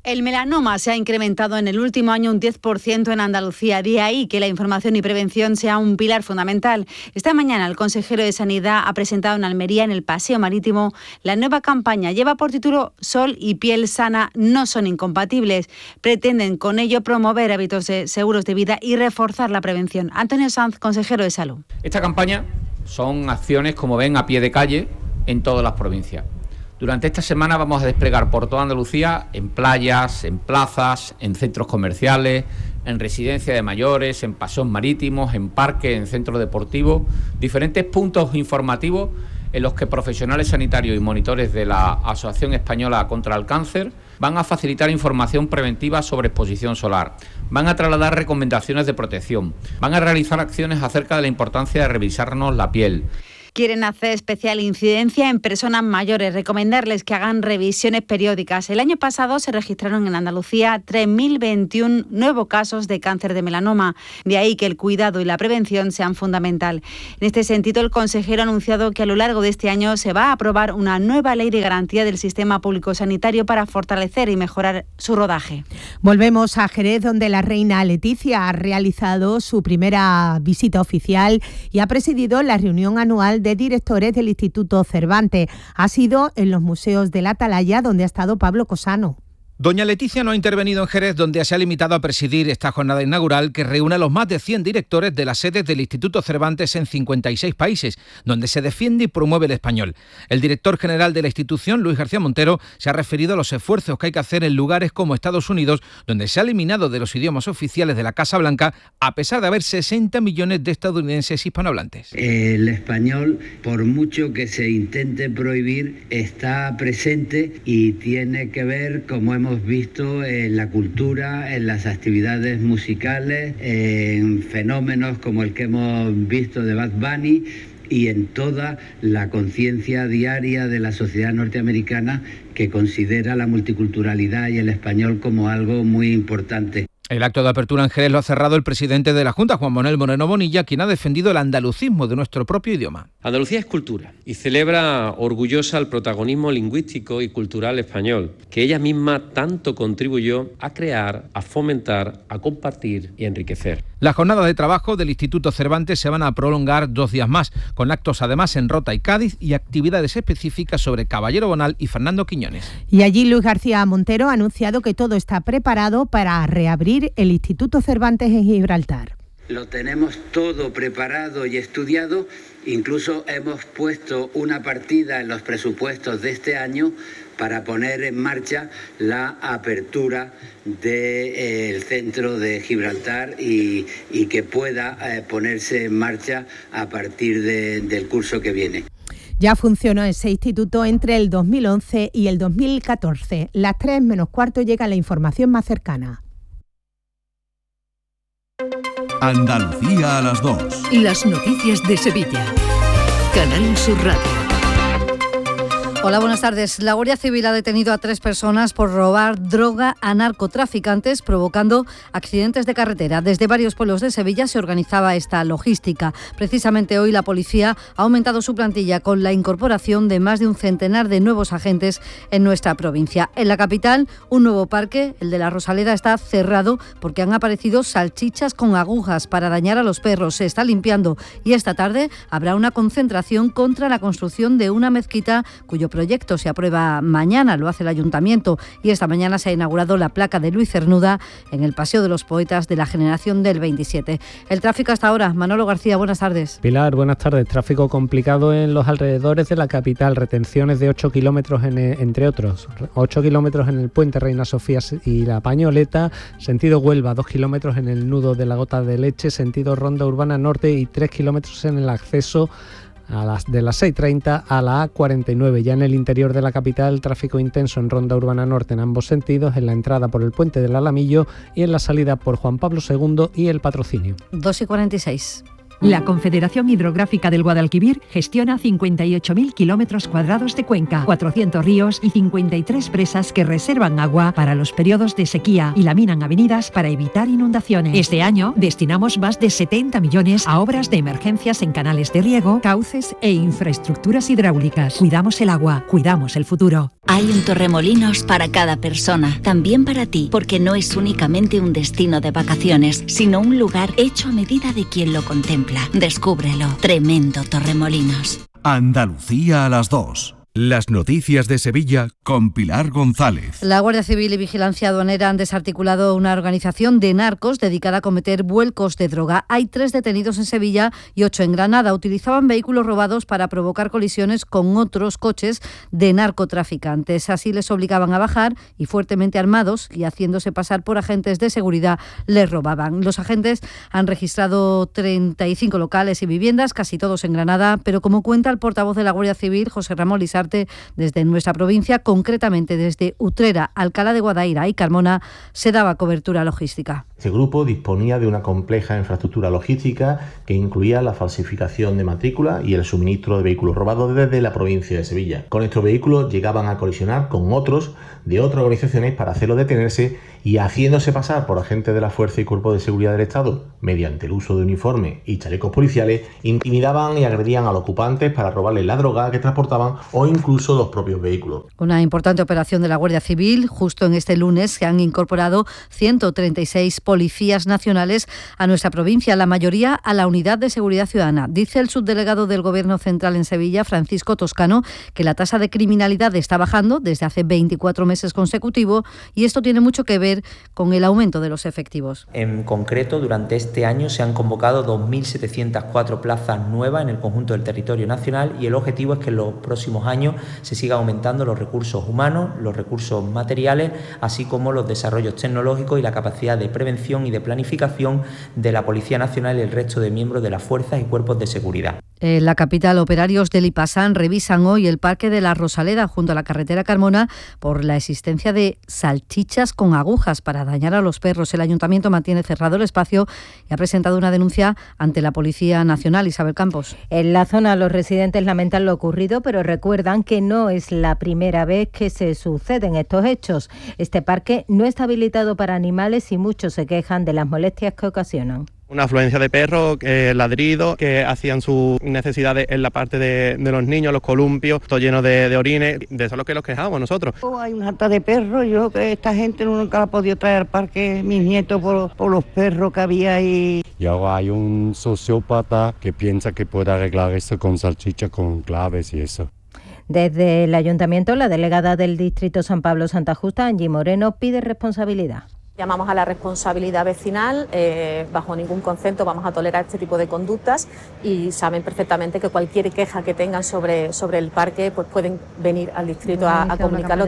El melanoma se ha incrementado en el último año un diez por ciento en Andalucía. De ahí que la información y prevención sea un pilar fundamental. Esta mañana el consejero de Sanidad ha presentado en Almería, en el Paseo Marítimo, la nueva campaña. Lleva por título Sol y piel sana no son incompatibles. Pretenden con ello promover hábitos de seguros de vida y reforzar la prevención. Antonio Sanz, consejero de Salud. Esta campaña son acciones, como ven, a pie de calle en todas las provincias. Durante esta semana vamos a desplegar por toda Andalucía, en playas, en plazas, en centros comerciales, en residencias de mayores, en paseos marítimos, en parques, en centros deportivos, diferentes puntos informativos en los que profesionales sanitarios y monitores de la Asociación Española contra el Cáncer van a facilitar información preventiva sobre exposición solar, van a trasladar recomendaciones de protección, van a realizar acciones acerca de la importancia de revisarnos la piel. Quieren hacer especial incidencia en personas mayores, recomendarles que hagan revisiones periódicas. El año pasado se registraron en Andalucía tres mil veintiuno nuevos casos de cáncer de melanoma. De ahí que el cuidado y la prevención sean fundamental. En este sentido, el consejero ha anunciado que a lo largo de este año se va a aprobar una nueva ley de garantía del sistema público sanitario para fortalecer y mejorar su rodaje. Volvemos a Jerez, donde la reina Leticia ha realizado su primera visita oficial y ha presidido la reunión anual de directores del Instituto Cervantes. Ha sido en los museos de la Atalaya, donde ha estado Pablo Cosano. Doña Leticia no ha intervenido en Jerez, donde se ha limitado a presidir esta jornada inaugural que reúne a los más de cien directores de las sedes del Instituto Cervantes en cincuenta y seis países, donde se defiende y promueve el español. El director general de la institución, Luis García Montero, se ha referido a los esfuerzos que hay que hacer en lugares como Estados Unidos, donde se ha eliminado de los idiomas oficiales de la Casa Blanca, a pesar de haber sesenta millones de estadounidenses hispanohablantes. El español, por mucho que se intente prohibir, está presente y tiene que ver, como hemos visto, en la cultura, en las actividades musicales, en fenómenos como el que hemos visto de Bad Bunny y en toda la conciencia diaria de la sociedad norteamericana, que considera la multiculturalidad y el español como algo muy importante. El acto de apertura en Jerez lo ha cerrado el presidente de la Junta, Juan Manuel Moreno Bonilla, quien ha defendido el andalucismo de nuestro propio idioma. Andalucía es cultura y celebra orgullosa el protagonismo lingüístico y cultural español, que ella misma tanto contribuyó a crear, a fomentar, a compartir y a enriquecer. Las jornadas de trabajo del Instituto Cervantes se van a prolongar dos días más, con actos además en Rota y Cádiz y actividades específicas sobre Caballero Bonal y Fernando Quiñones. Y allí Luis García Montero ha anunciado que todo está preparado para reabrir el Instituto Cervantes en Gibraltar. Lo tenemos todo preparado y estudiado, incluso hemos puesto una partida en los presupuestos de este año para poner en marcha la apertura del eh, centro de Gibraltar y, y que pueda eh, ponerse en marcha a partir de, del curso que viene. Ya funcionó ese instituto entre el dos mil once y el dos mil catorce. Las tres menos cuarto llega la información más cercana. Andalucía a las dos. Las noticias de Sevilla. Canal Sur Radio. Hola, buenas tardes. La Guardia Civil ha detenido a tres personas por robar droga a narcotraficantes, provocando accidentes de carretera. Desde varios pueblos de Sevilla se organizaba esta logística. Precisamente hoy la policía ha aumentado su plantilla con la incorporación de más de un centenar de nuevos agentes en nuestra provincia. En la capital, un nuevo parque, el de la Rosaleda, está cerrado porque han aparecido salchichas con agujas para dañar a los perros. Se está limpiando y esta tarde habrá una concentración contra la construcción de una mezquita cuyo proyecto se aprueba mañana, lo hace el Ayuntamiento, y esta mañana se ha inaugurado la placa de Luis Cernuda en el Paseo de los Poetas de la generación del veintisiete. El tráfico hasta ahora. Manolo García, buenas tardes. Pilar, buenas tardes. Tráfico complicado en los alrededores de la capital, retenciones de ocho kilómetros en, entre otros, ocho kilómetros en el puente Reina Sofía y la Pañoleta, sentido Huelva, dos kilómetros en el nudo de la Gota de Leche, sentido Ronda Urbana Norte y tres kilómetros en el acceso a las de las seis treinta a la A cuarenta y nueve. Ya en el interior de la capital, tráfico intenso en Ronda Urbana Norte en ambos sentidos, en la entrada por el puente del Alamillo y en la salida por Juan Pablo segundo y el Patrocinio. dos y cuarenta y seis. La Confederación Hidrográfica del Guadalquivir gestiona cincuenta y ocho mil kilómetros cuadrados de cuenca, cuatrocientos ríos y cincuenta y tres presas que reservan agua para los periodos de sequía y laminan avenidas para evitar inundaciones. Este año destinamos más de setenta millones a obras de emergencias en canales de riego, cauces e infraestructuras hidráulicas. Cuidamos el agua, cuidamos el futuro. Hay un Torremolinos para cada persona, también para ti, porque no es únicamente un destino de vacaciones, sino un lugar hecho a medida de quien lo contempla. Descúbrelo. Tremendo Torremolinos. Andalucía a las dos. Las noticias de Sevilla con Pilar González. La Guardia Civil y Vigilancia Aduanera han desarticulado una organización de narcos dedicada a cometer vuelcos de droga. Hay tres detenidos en Sevilla y ocho en Granada. Utilizaban vehículos robados para provocar colisiones con otros coches de narcotraficantes. Así les obligaban a bajar y, fuertemente armados y haciéndose pasar por agentes de seguridad, les robaban. Los agentes han registrado treinta y cinco locales y viviendas, casi todos en Granada, pero como cuenta el portavoz de la Guardia Civil, José Ramón Lisarte, desde nuestra provincia, concretamente desde Utrera, Alcalá de Guadaira y Carmona, se daba cobertura logística. Este grupo disponía de una compleja infraestructura logística que incluía la falsificación de matrícula y el suministro de vehículos robados desde la provincia de Sevilla. Con estos vehículos llegaban a colisionar con otros de otras organizaciones para hacerlos detenerse y, haciéndose pasar por agentes de la Fuerza y Cuerpo de Seguridad del Estado, mediante el uso de uniformes y chalecos policiales, intimidaban y agredían a los ocupantes para robarles la droga que transportaban o incluso los propios vehículos. Una importante operación de la Guardia Civil. Justo en este lunes se han incorporado ciento treinta y seis policías nacionales a nuestra provincia, la mayoría a la Unidad de Seguridad Ciudadana. Dice el subdelegado del Gobierno Central en Sevilla, Francisco Toscano, que la tasa de criminalidad está bajando desde hace veinticuatro meses consecutivos y esto tiene mucho que ver con el aumento de los efectivos. En concreto, durante este año se han convocado dos mil setecientas cuatro plazas nuevas en el conjunto del territorio nacional y el objetivo es que en los próximos años se siga aumentando los recursos humanos, los recursos materiales, así como los desarrollos tecnológicos y la capacidad de prevención y de planificación de la Policía Nacional y el resto de miembros de las fuerzas y cuerpos de seguridad. En la capital, operarios del IPASAN revisan hoy el Parque de la Rosaleda junto a la carretera Carmona por la existencia de salchichas con agujas para dañar a los perros. El Ayuntamiento mantiene cerrado el espacio y ha presentado una denuncia ante la Policía Nacional. Isabel Campos. En la zona los residentes lamentan lo ocurrido, pero recuerdan que no es la primera vez que se suceden estos hechos. Este parque no está habilitado para animales y muchos se quejan de las molestias que ocasionan. Una afluencia de perros, eh, ladridos, que hacían sus necesidades en la parte de, de los niños, los columpios, todo lleno de, de orines, de eso es lo que los quejamos nosotros. Hay una harta de perros, yo que esta gente nunca la ha podido traer al parque, mis nietos, por, por los perros que había ahí. Y ahora hay un sociópata que piensa que puede arreglar esto con salchicha, con claves y eso. Desde el Ayuntamiento, la delegada del Distrito San Pablo Santa Justa, Angie Moreno, pide responsabilidad. Llamamos a la responsabilidad vecinal, eh, bajo ningún concepto vamos a tolerar este tipo de conductas y saben perfectamente que cualquier queja que tengan sobre, sobre el parque pues pueden venir al distrito a, a comunicarlo.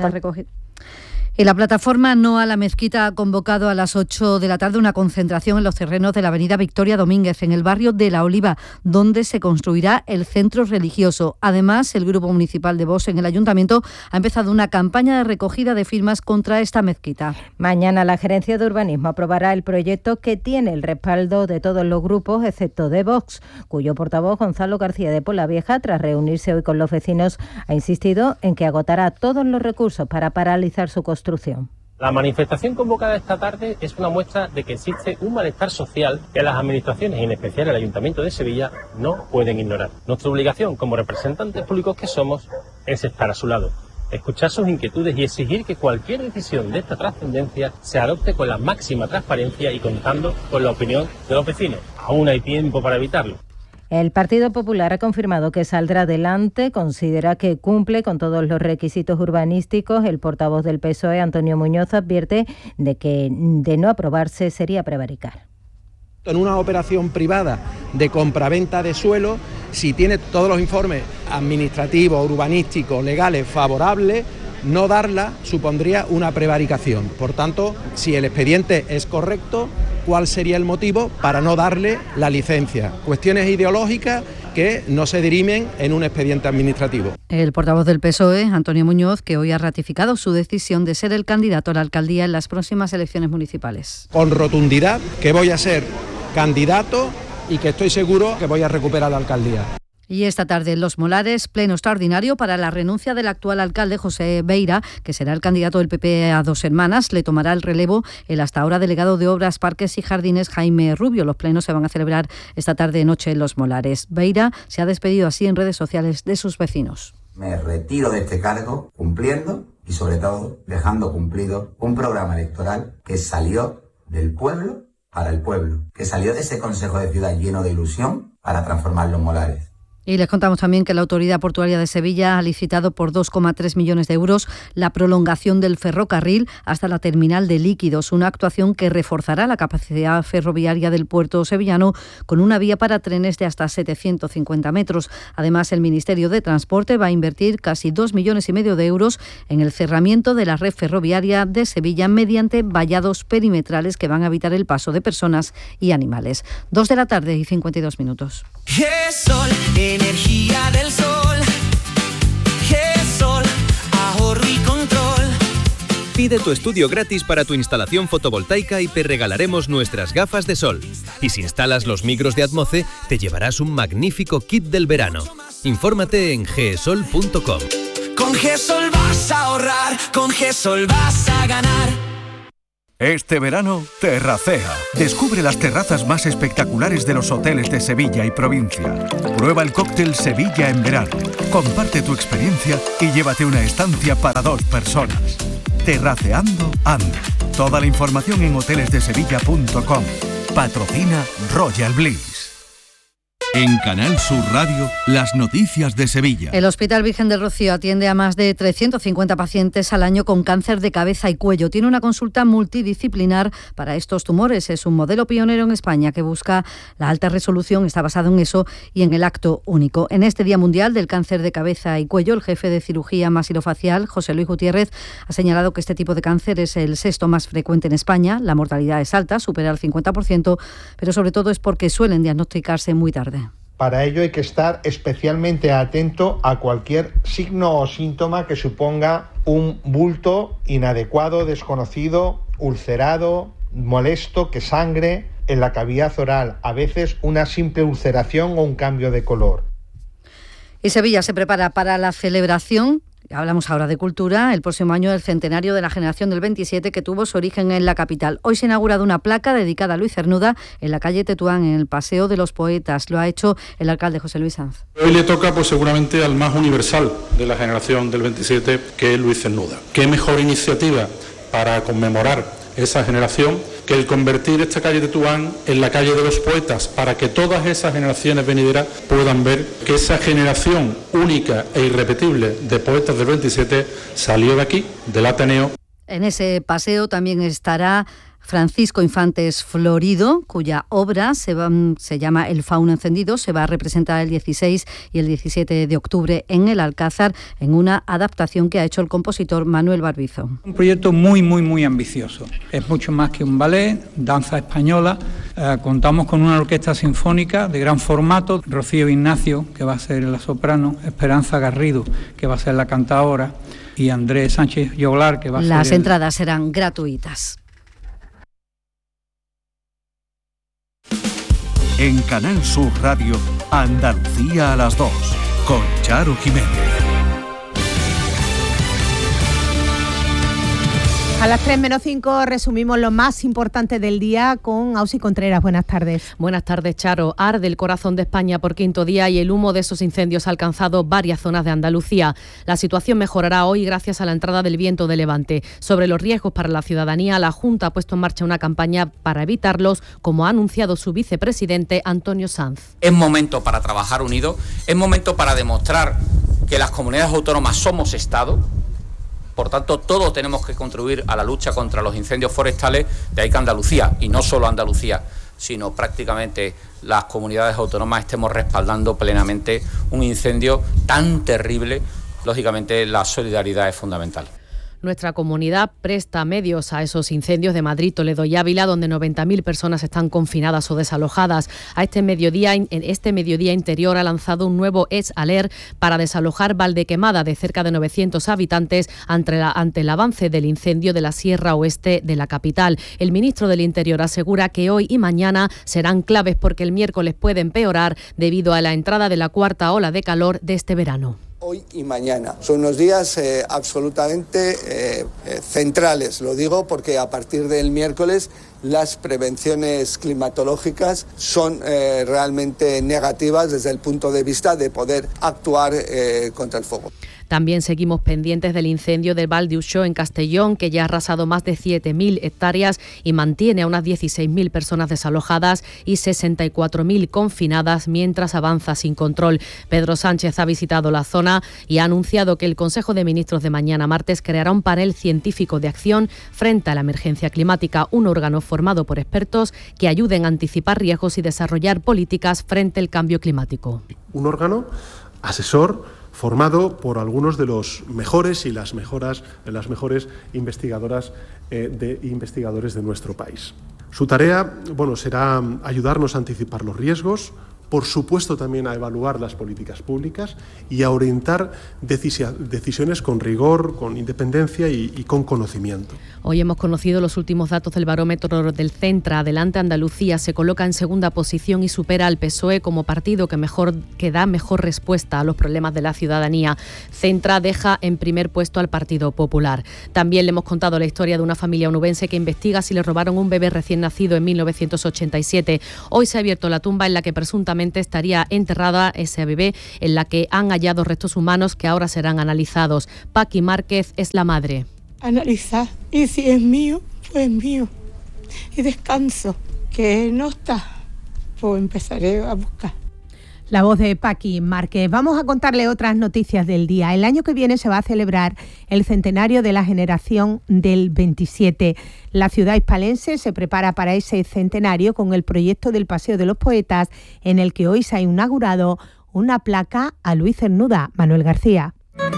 Y la plataforma No a la Mezquita ha convocado a las ocho de la tarde una concentración en los terrenos de la avenida Victoria Domínguez, en el barrio de La Oliva, donde se construirá el centro religioso. Además, el Grupo Municipal de Vox en el Ayuntamiento ha empezado una campaña de recogida de firmas contra esta mezquita. Mañana la Gerencia de Urbanismo aprobará el proyecto que tiene el respaldo de todos los grupos, excepto de Vox, cuyo portavoz Gonzalo García de Polavieja, tras reunirse hoy con los vecinos, ha insistido en que agotará todos los recursos para paralizar su construcción. La manifestación convocada esta tarde es una muestra de que existe un malestar social que las administraciones, y en especial el Ayuntamiento de Sevilla, no pueden ignorar. Nuestra obligación como representantes públicos que somos es estar a su lado, escuchar sus inquietudes y exigir que cualquier decisión de esta trascendencia se adopte con la máxima transparencia y contando con la opinión de los vecinos. Aún hay tiempo para evitarlo. El Partido Popular ha confirmado que saldrá adelante, considera que cumple con todos los requisitos urbanísticos. El portavoz del P S O E, Antonio Muñoz, advierte de que de no aprobarse sería prevaricar. En una operación privada de compraventa de suelo, si tiene todos los informes administrativos, urbanísticos, legales favorables, no darla supondría una prevaricación. Por tanto, si el expediente es correcto, ¿cuál sería el motivo para no darle la licencia? Cuestiones ideológicas que no se dirimen en un expediente administrativo. El portavoz del P S O E, Antonio Muñoz, que hoy ha ratificado su decisión de ser el candidato a la alcaldía en las próximas elecciones municipales. Con rotundidad que voy a ser candidato y que estoy seguro que voy a recuperar la alcaldía. Y esta tarde en Los Molares, pleno extraordinario para la renuncia del actual alcalde José Beira, que será el candidato del P P a Dos Hermanas. Le tomará el relevo el hasta ahora delegado de Obras, Parques y Jardines, Jaime Rubio. Los plenos se van a celebrar esta tarde noche en Los Molares. Beira se ha despedido así en redes sociales de sus vecinos. Me retiro de este cargo cumpliendo y sobre todo dejando cumplido un programa electoral que salió del pueblo para el pueblo, que salió de ese Consejo de Ciudad lleno de ilusión para transformar Los Molares. Y les contamos también que la Autoridad Portuaria de Sevilla ha licitado por dos coma tres millones de euros la prolongación del ferrocarril hasta la terminal de líquidos, una actuación que reforzará la capacidad ferroviaria del puerto sevillano con una vía para trenes de hasta setecientos cincuenta metros. Además, el Ministerio de Transporte va a invertir casi dos millones y medio de euros en el cerramiento de la red ferroviaria de Sevilla mediante vallados perimetrales que van a evitar el paso de personas y animales. Dos de la tarde y cincuenta y dos minutos. GESOL, energía del sol. GESOL, ahorro y control. Pide tu estudio gratis para tu instalación fotovoltaica y te regalaremos nuestras gafas de sol. Y si instalas los micros de Atmoce, te llevarás un magnífico kit del verano. Infórmate en gesol punto com. Con GESOL vas a ahorrar, con GESOL vas a ganar. Este verano, terracea. Descubre las terrazas más espectaculares de los hoteles de Sevilla y provincia. Prueba el cóctel Sevilla en verano. Comparte tu experiencia y llévate una estancia para dos personas. Terraceando anda. Toda la información en hoteles de sevilla punto com. Patrocina Royal Bliss. En Canal Sur Radio, las noticias de Sevilla. El Hospital Virgen del Rocío atiende a más de trescientos cincuenta pacientes al año con cáncer de cabeza y cuello. Tiene una consulta multidisciplinar para estos tumores. Es un modelo pionero en España que busca la alta resolución, está basado en eso y en el acto único. En este Día Mundial del Cáncer de Cabeza y Cuello, el jefe de cirugía maxilofacial, José Luis Gutiérrez, ha señalado que este tipo de cáncer es el sexto más frecuente en España. La mortalidad es alta, supera el cincuenta por ciento, pero sobre todo es porque suelen diagnosticarse muy tarde. Para ello hay que estar especialmente atento a cualquier signo o síntoma que suponga un bulto inadecuado, desconocido, ulcerado, molesto, que sangre en la cavidad oral, a veces una simple ulceración o un cambio de color. Y Sevilla se prepara para la celebración. Hablamos ahora de cultura. El próximo año el centenario de la generación del veintisiete que tuvo su origen en la capital. Hoy se ha inaugurado una placa dedicada a Luis Cernuda en la calle Tetuán, en el Paseo de los Poetas. Lo ha hecho el alcalde José Luis Sanz. Hoy le toca pues seguramente al más universal de la generación del veintisiete, que es Luis Cernuda. ¿Qué mejor iniciativa para conmemorar esa generación que el convertir esta calle Tetuán en la calle de los poetas, para que todas esas generaciones venideras puedan ver que esa generación única e irrepetible de poetas del veintisiete salió de aquí, del Ateneo? En ese paseo también estará Francisco Infantes Florido, cuya obra se, va, se llama El Fauno Encendido. Se va a representar el dieciséis y el diecisiete de octubre en el Alcázar, en una adaptación que ha hecho el compositor Manuel Barbizo. Un proyecto muy, muy, muy ambicioso. Es mucho más que un ballet, danza española. Eh, contamos con una orquesta sinfónica de gran formato. Rocío Ignacio, que va a ser la soprano, Esperanza Garrido, que va a ser la cantadora, y Andrés Sánchez Yoglar, que va a ser... Las el... entradas serán gratuitas. En Canal Sur Radio, Andalucía a las dos, con Charo Jiménez. A las tres menos cinco resumimos lo más importante del día con Ausi Contreras. Buenas tardes. Buenas tardes, Charo. Arde el corazón de España por quinto día y el humo de esos incendios ha alcanzado varias zonas de Andalucía. La situación mejorará hoy gracias a la entrada del viento de levante. Sobre los riesgos para la ciudadanía, la Junta ha puesto en marcha una campaña para evitarlos, como ha anunciado su vicepresidente Antonio Sanz. Es momento para trabajar unidos, es momento para demostrar que las comunidades autónomas somos Estado. Por tanto, todos tenemos que contribuir a la lucha contra los incendios forestales, de ahí que Andalucía, y no solo Andalucía, sino prácticamente las comunidades autónomas, estemos respaldando plenamente un incendio tan terrible. Lógicamente, la solidaridad es fundamental. Nuestra comunidad presta medios a esos incendios de Madrid, Toledo y Ávila, donde noventa mil personas están confinadas o desalojadas. A este mediodía, en este mediodía interior ha lanzado un nuevo Es Alert para desalojar Valdequemada, de cerca de novecientos habitantes, ante, la, ante el avance del incendio de la Sierra Oeste de la capital. El ministro del Interior asegura que hoy y mañana serán claves porque el miércoles puede empeorar debido a la entrada de la cuarta ola de calor de este verano. Hoy y mañana. Son unos días eh, absolutamente eh, eh, centrales. Lo digo porque a partir del miércoles las prevenciones climatológicas son eh, realmente negativas desde el punto de vista de poder actuar eh, contra el fuego. También seguimos pendientes del incendio del Val d'Uixó en Castellón, que ya ha arrasado más de siete mil hectáreas y mantiene a unas dieciséis mil personas desalojadas y sesenta y cuatro mil confinadas mientras avanza sin control. Pedro Sánchez ha visitado la zona y ha anunciado que el Consejo de Ministros de mañana martes creará un panel científico de acción frente a la emergencia climática, un órgano formado por expertos que ayuden a anticipar riesgos y desarrollar políticas frente al cambio climático. Un órgano asesor formado por algunos de los mejores y las, mejoras, las mejores investigadoras eh, de investigadores de nuestro país. Su tarea, bueno, será ayudarnos a anticipar los riesgos, por supuesto también a evaluar las políticas públicas y a orientar decisiones con rigor, con independencia y, y con conocimiento. Hoy hemos conocido los últimos datos del barómetro del Centra. Adelante Andalucía se coloca en segunda posición y supera al P S O E como partido que, mejor, que da mejor respuesta a los problemas de la ciudadanía. Centra deja en primer puesto al Partido Popular. También le hemos contado la historia de una familia onubense que investiga si le robaron un bebé recién nacido en mil novecientos ochenta y siete. Hoy se ha abierto la tumba en la que presuntamente estaría enterrada ese bebé, en la que han hallado restos humanos que ahora serán analizados. Paqui Márquez es la madre. Analizar, y si es mío, pues es mío. Y descanso, que no está, pues empezaré a buscar. La voz de Paqui Márquez. Vamos a contarle otras noticias del día. El año que viene se va a celebrar el centenario de la generación del veintisiete. La ciudad hispalense se prepara para ese centenario con el proyecto del Paseo de los Poetas, en el que hoy se ha inaugurado una placa a Luis Cernuda. Manuel García.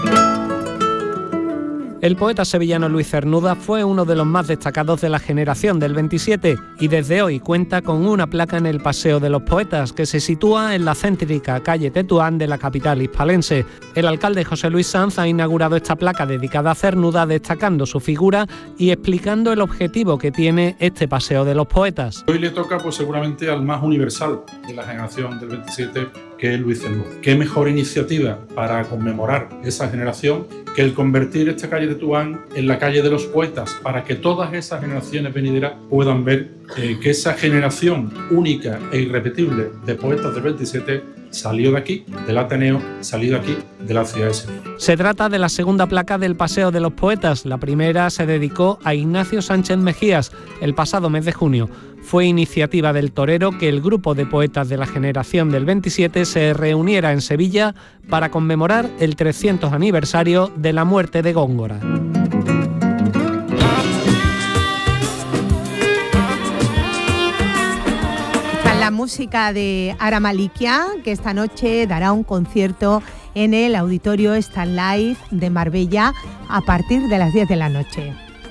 El poeta sevillano Luis Cernuda fue uno de los más destacados de la generación del veintisiete y desde hoy cuenta con una placa en el Paseo de los Poetas que se sitúa en la céntrica calle Tetuán de la capital hispalense. El alcalde José Luis Sanz ha inaugurado esta placa dedicada a Cernuda, destacando su figura y explicando el objetivo que tiene este Paseo de los Poetas. Hoy le toca pues seguramente al más universal de la generación del veintisiete, que es Luis Cernuda. ¿Qué mejor iniciativa para conmemorar esa generación que el convertir esta calle de Tetuán en la calle de los poetas, para que todas esas generaciones venideras puedan ver eh, que esa generación única e irrepetible de poetas del veintisiete salió de aquí, del Ateneo, salió de aquí, de la ciudad de Sevilla. Se trata de la segunda placa del Paseo de los Poetas. La primera se dedicó a Ignacio Sánchez Mejías el pasado mes de junio. Fue iniciativa del torero que el grupo de poetas de la generación del veintisiete se reuniera en Sevilla para conmemorar el trescientos aniversario de la muerte de Góngora. La música de Ara Malikia, que esta noche dará un concierto en el Auditorio Starlight de Marbella a partir de las diez de la noche.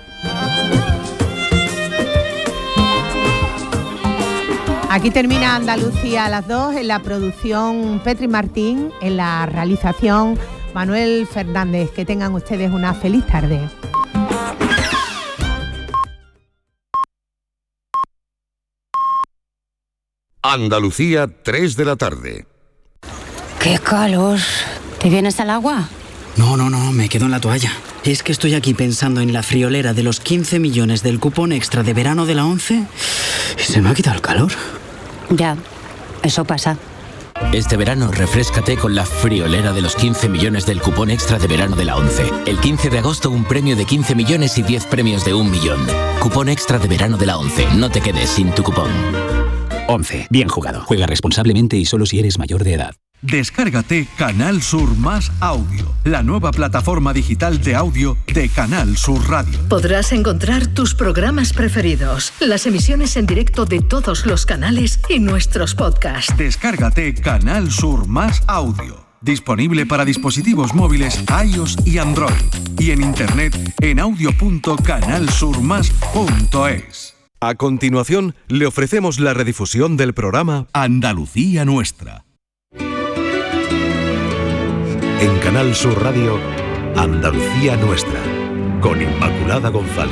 Aquí termina Andalucía a las dos, en la producción Petri Martín, en la realización Manuel Fernández. Que tengan ustedes una feliz tarde. Andalucía, tres de la tarde. ¡Qué calor! ¿Te vienes al agua? No, no, no, me quedo en la toalla. Es que estoy aquí pensando en la friolera de los quince millones del cupón extra de verano de la ONCE y se me ha quitado el calor. Ya, eso pasa. Este verano refréscate con la friolera de los quince millones del cupón extra de verano de la ONCE. El quince de agosto un premio de quince millones y diez premios de un millón. Cupón extra de verano de la ONCE. No te quedes sin tu cupón. ONCE. Bien jugado. Juega responsablemente y solo si eres mayor de edad. Descárgate Canal Sur Más Audio, la nueva plataforma digital de audio de Canal Sur Radio. Podrás encontrar tus programas preferidos, las emisiones en directo de todos los canales y nuestros podcasts. Descárgate Canal Sur Más Audio. Disponible para dispositivos móviles iOS y Android. Y en internet en audio punto canal sur más punto es. A continuación, le ofrecemos la redifusión del programa Andalucía Nuestra. En Canal Sur Radio, Andalucía Nuestra, con Inmaculada González.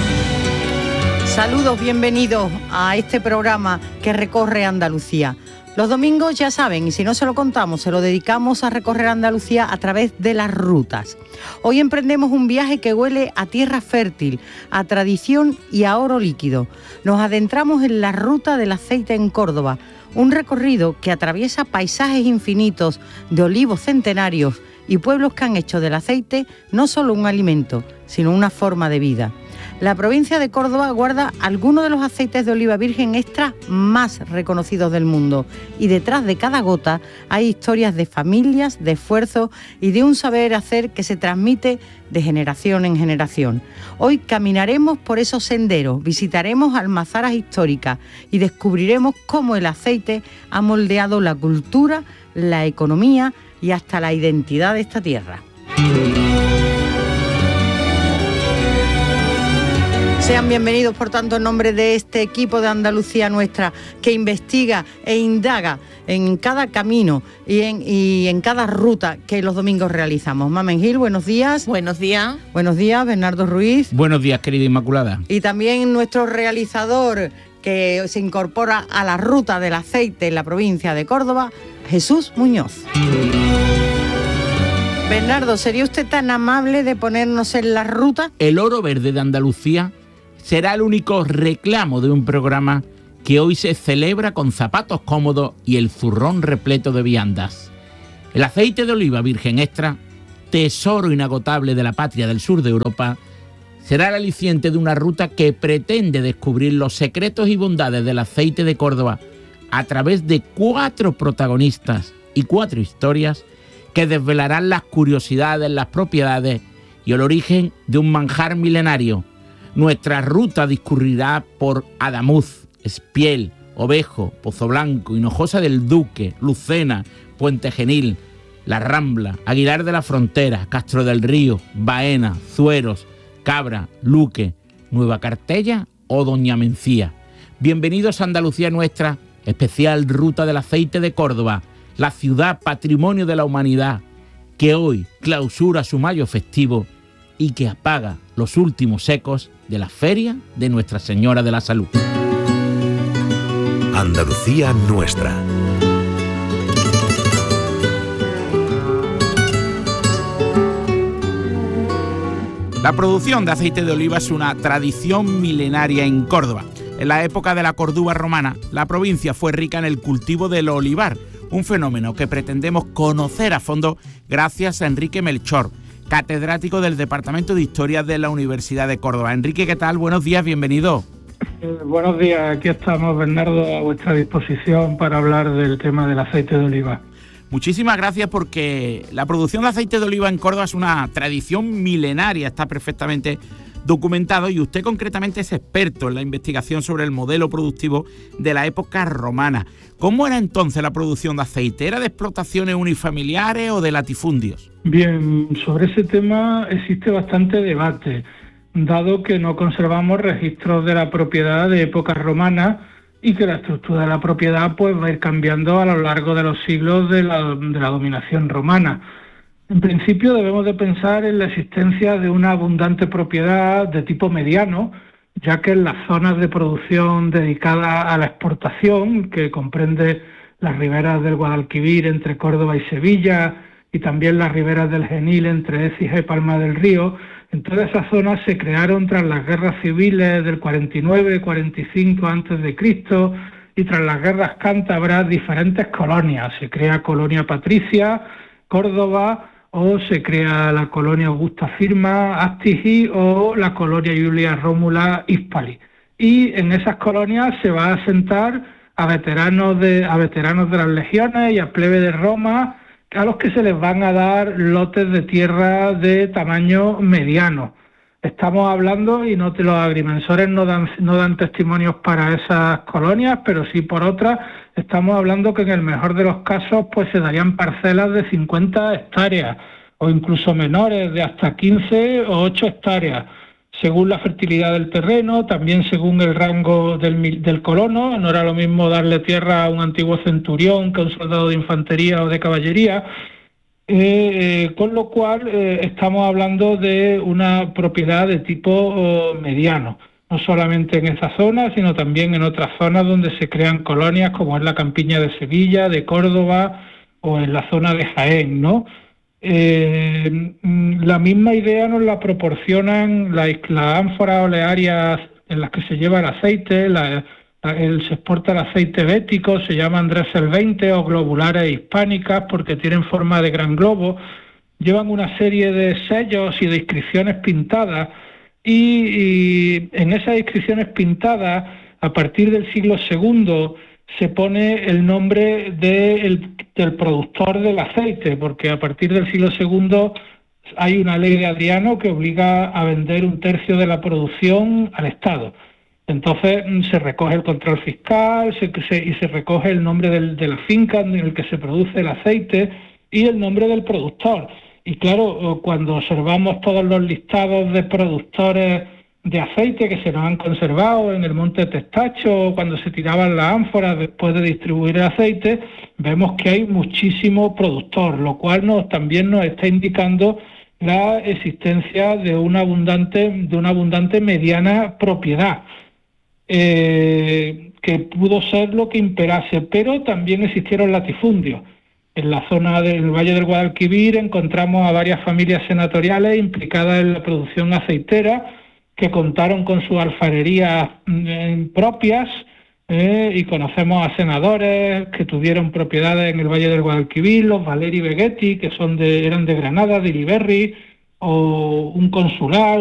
Saludos, bienvenidos a este programa que recorre Andalucía. Los domingos, ya saben, y si no se lo contamos, se lo dedicamos a recorrer Andalucía a través de las rutas. Hoy emprendemos un viaje que huele a tierra fértil, a tradición y a oro líquido. Nos adentramos en la ruta del aceite en Córdoba, un recorrido que atraviesa paisajes infinitos de olivos centenarios y pueblos que han hecho del aceite no solo un alimento, sino una forma de vida. La provincia de Córdoba guarda algunos de los aceites de oliva virgen extra más reconocidos del mundo y detrás de cada gota hay historias de familias, de esfuerzo y de un saber hacer que se transmite de generación en generación. Hoy caminaremos por esos senderos, visitaremos almazaras históricas y descubriremos cómo el aceite ha moldeado la cultura, la economía y hasta la identidad de esta tierra. Sean bienvenidos, por tanto, en nombre de este equipo de Andalucía Nuestra, que investiga e indaga en cada camino y en, y en cada ruta que los domingos realizamos. Mamen Gil, buenos días. Buenos días. Buenos días, Bernardo Ruiz. Buenos días, querida Inmaculada. Y también nuestro realizador, que se incorpora a la ruta del aceite en la provincia de Córdoba, Jesús Muñoz. Bernardo, ¿sería usted tan amable de ponernos en la ruta? El oro verde de Andalucía será el único reclamo de un programa que hoy se celebra con zapatos cómodos y el zurrón repleto de viandas. El aceite de oliva virgen extra, tesoro inagotable de la patria del sur de Europa, será el aliciente de una ruta que pretende descubrir los secretos y bondades del aceite de Córdoba a través de cuatro protagonistas y cuatro historias que desvelarán las curiosidades, las propiedades y el origen de un manjar milenario. Nuestra ruta discurrirá por Adamuz, Espiel, Ovejo, Pozo Blanco, Hinojosa del Duque, Lucena, Puente Genil, La Rambla, Aguilar de la Frontera, Castro del Río, Baena, Zueros, Cabra, Luque, Nueva Cartella o Doña Mencía. Bienvenidos a Andalucía Nuestra, especial Ruta del Aceite de Córdoba, la ciudad patrimonio de la humanidad, que hoy clausura su mayo festivo y que apaga los últimos ecos de la feria de Nuestra Señora de la Salud. Andalucía Nuestra. La producción de aceite de oliva es una tradición milenaria en Córdoba. En la época de la Córdoba romana, la provincia fue rica en el cultivo del olivar, un fenómeno que pretendemos conocer a fondo gracias a Enrique Melchor, catedrático del Departamento de Historia de la Universidad de Córdoba. Enrique, ¿qué tal? Buenos días, bienvenido. Eh, buenos días, aquí estamos, Bernardo, a vuestra disposición para hablar del tema del aceite de oliva. Muchísimas gracias, porque la producción de aceite de oliva en Córdoba es una tradición milenaria, está perfectamente documentado y usted concretamente es experto en la investigación sobre el modelo productivo de la época romana. ¿Cómo era entonces la producción de aceite? ¿Era de explotaciones unifamiliares o de latifundios? Bien, sobre ese tema existe bastante debate, dado que no conservamos registros de la propiedad de épocas romanas y que la estructura de la propiedad pues va a ir cambiando a lo largo de los siglos de la, de la dominación romana. En principio debemos de pensar en la existencia de una abundante propiedad de tipo mediano, ya que en las zonas de producción dedicadas a la exportación, que comprende las riberas del Guadalquivir entre Córdoba y Sevilla, y también las riberas del Genil entre Écija y Palma del Río, en todas esas zonas se crearon tras las guerras civiles del cuarenta y nueve cuarenta y cinco antes de Cristo y tras las guerras cántabras diferentes colonias. Se crea Colonia Patricia, Córdoba, o se crea la colonia Augusta Firma, Astigi, o la colonia Julia Rómula, Hispali. Y en esas colonias se va a asentar a veteranos de, a veteranos de las legiones y a plebe de Roma, a los que se les van a dar lotes de tierra de tamaño mediano. Estamos hablando, y no te, los agrimensores no dan, no dan testimonios para esas colonias, pero sí por otras, estamos hablando que en el mejor de los casos pues se darían parcelas de cincuenta hectáreas, o incluso menores, de hasta quince o ocho hectáreas, según la fertilidad del terreno, también según el rango del, del colono. No era lo mismo darle tierra a un antiguo centurión que a un soldado de infantería o de caballería. Eh, eh, con lo cual eh, estamos hablando de una propiedad de tipo oh, mediano. no solamente en esa zona, sino también en otras zonas donde se crean colonias, como es la Campiña de Sevilla, de Córdoba o en la zona de Jaén, ¿no? Eh, la misma idea nos la proporcionan las la ánforas olearias en las que se lleva el aceite, la, la, el, se exporta el aceite bético, se llaman Dressel veinte o globulares hispánicas porque tienen forma de gran globo, llevan una serie de sellos y de inscripciones pintadas y, y en esas inscripciones pintadas, a partir del siglo segundo, se pone el nombre de el, del productor del aceite, porque a partir del siglo segundo hay una ley de Adriano que obliga a vender un tercio de la producción al Estado. Entonces se recoge el control fiscal se, se, y se recoge el nombre del, de la finca en el que se produce el aceite y el nombre del productor. Y claro, cuando observamos todos los listados de productores de aceite que se nos han conservado en el Monte Testacho, cuando se tiraban las ánforas después de distribuir el aceite, vemos que hay muchísimo productor, lo cual nos, también nos está indicando la existencia de una abundante, de una abundante mediana propiedad, eh, que pudo ser lo que imperase, pero también existieron latifundios. En la zona del Valle del Guadalquivir encontramos a varias familias senatoriales implicadas en la producción aceitera, que contaron con sus alfarerías eh, propias eh, y conocemos a senadores que tuvieron propiedades en el Valle del Guadalquivir, los Valeri Beghetti, que son de, eran de Granada, de Iriberri, o un consular,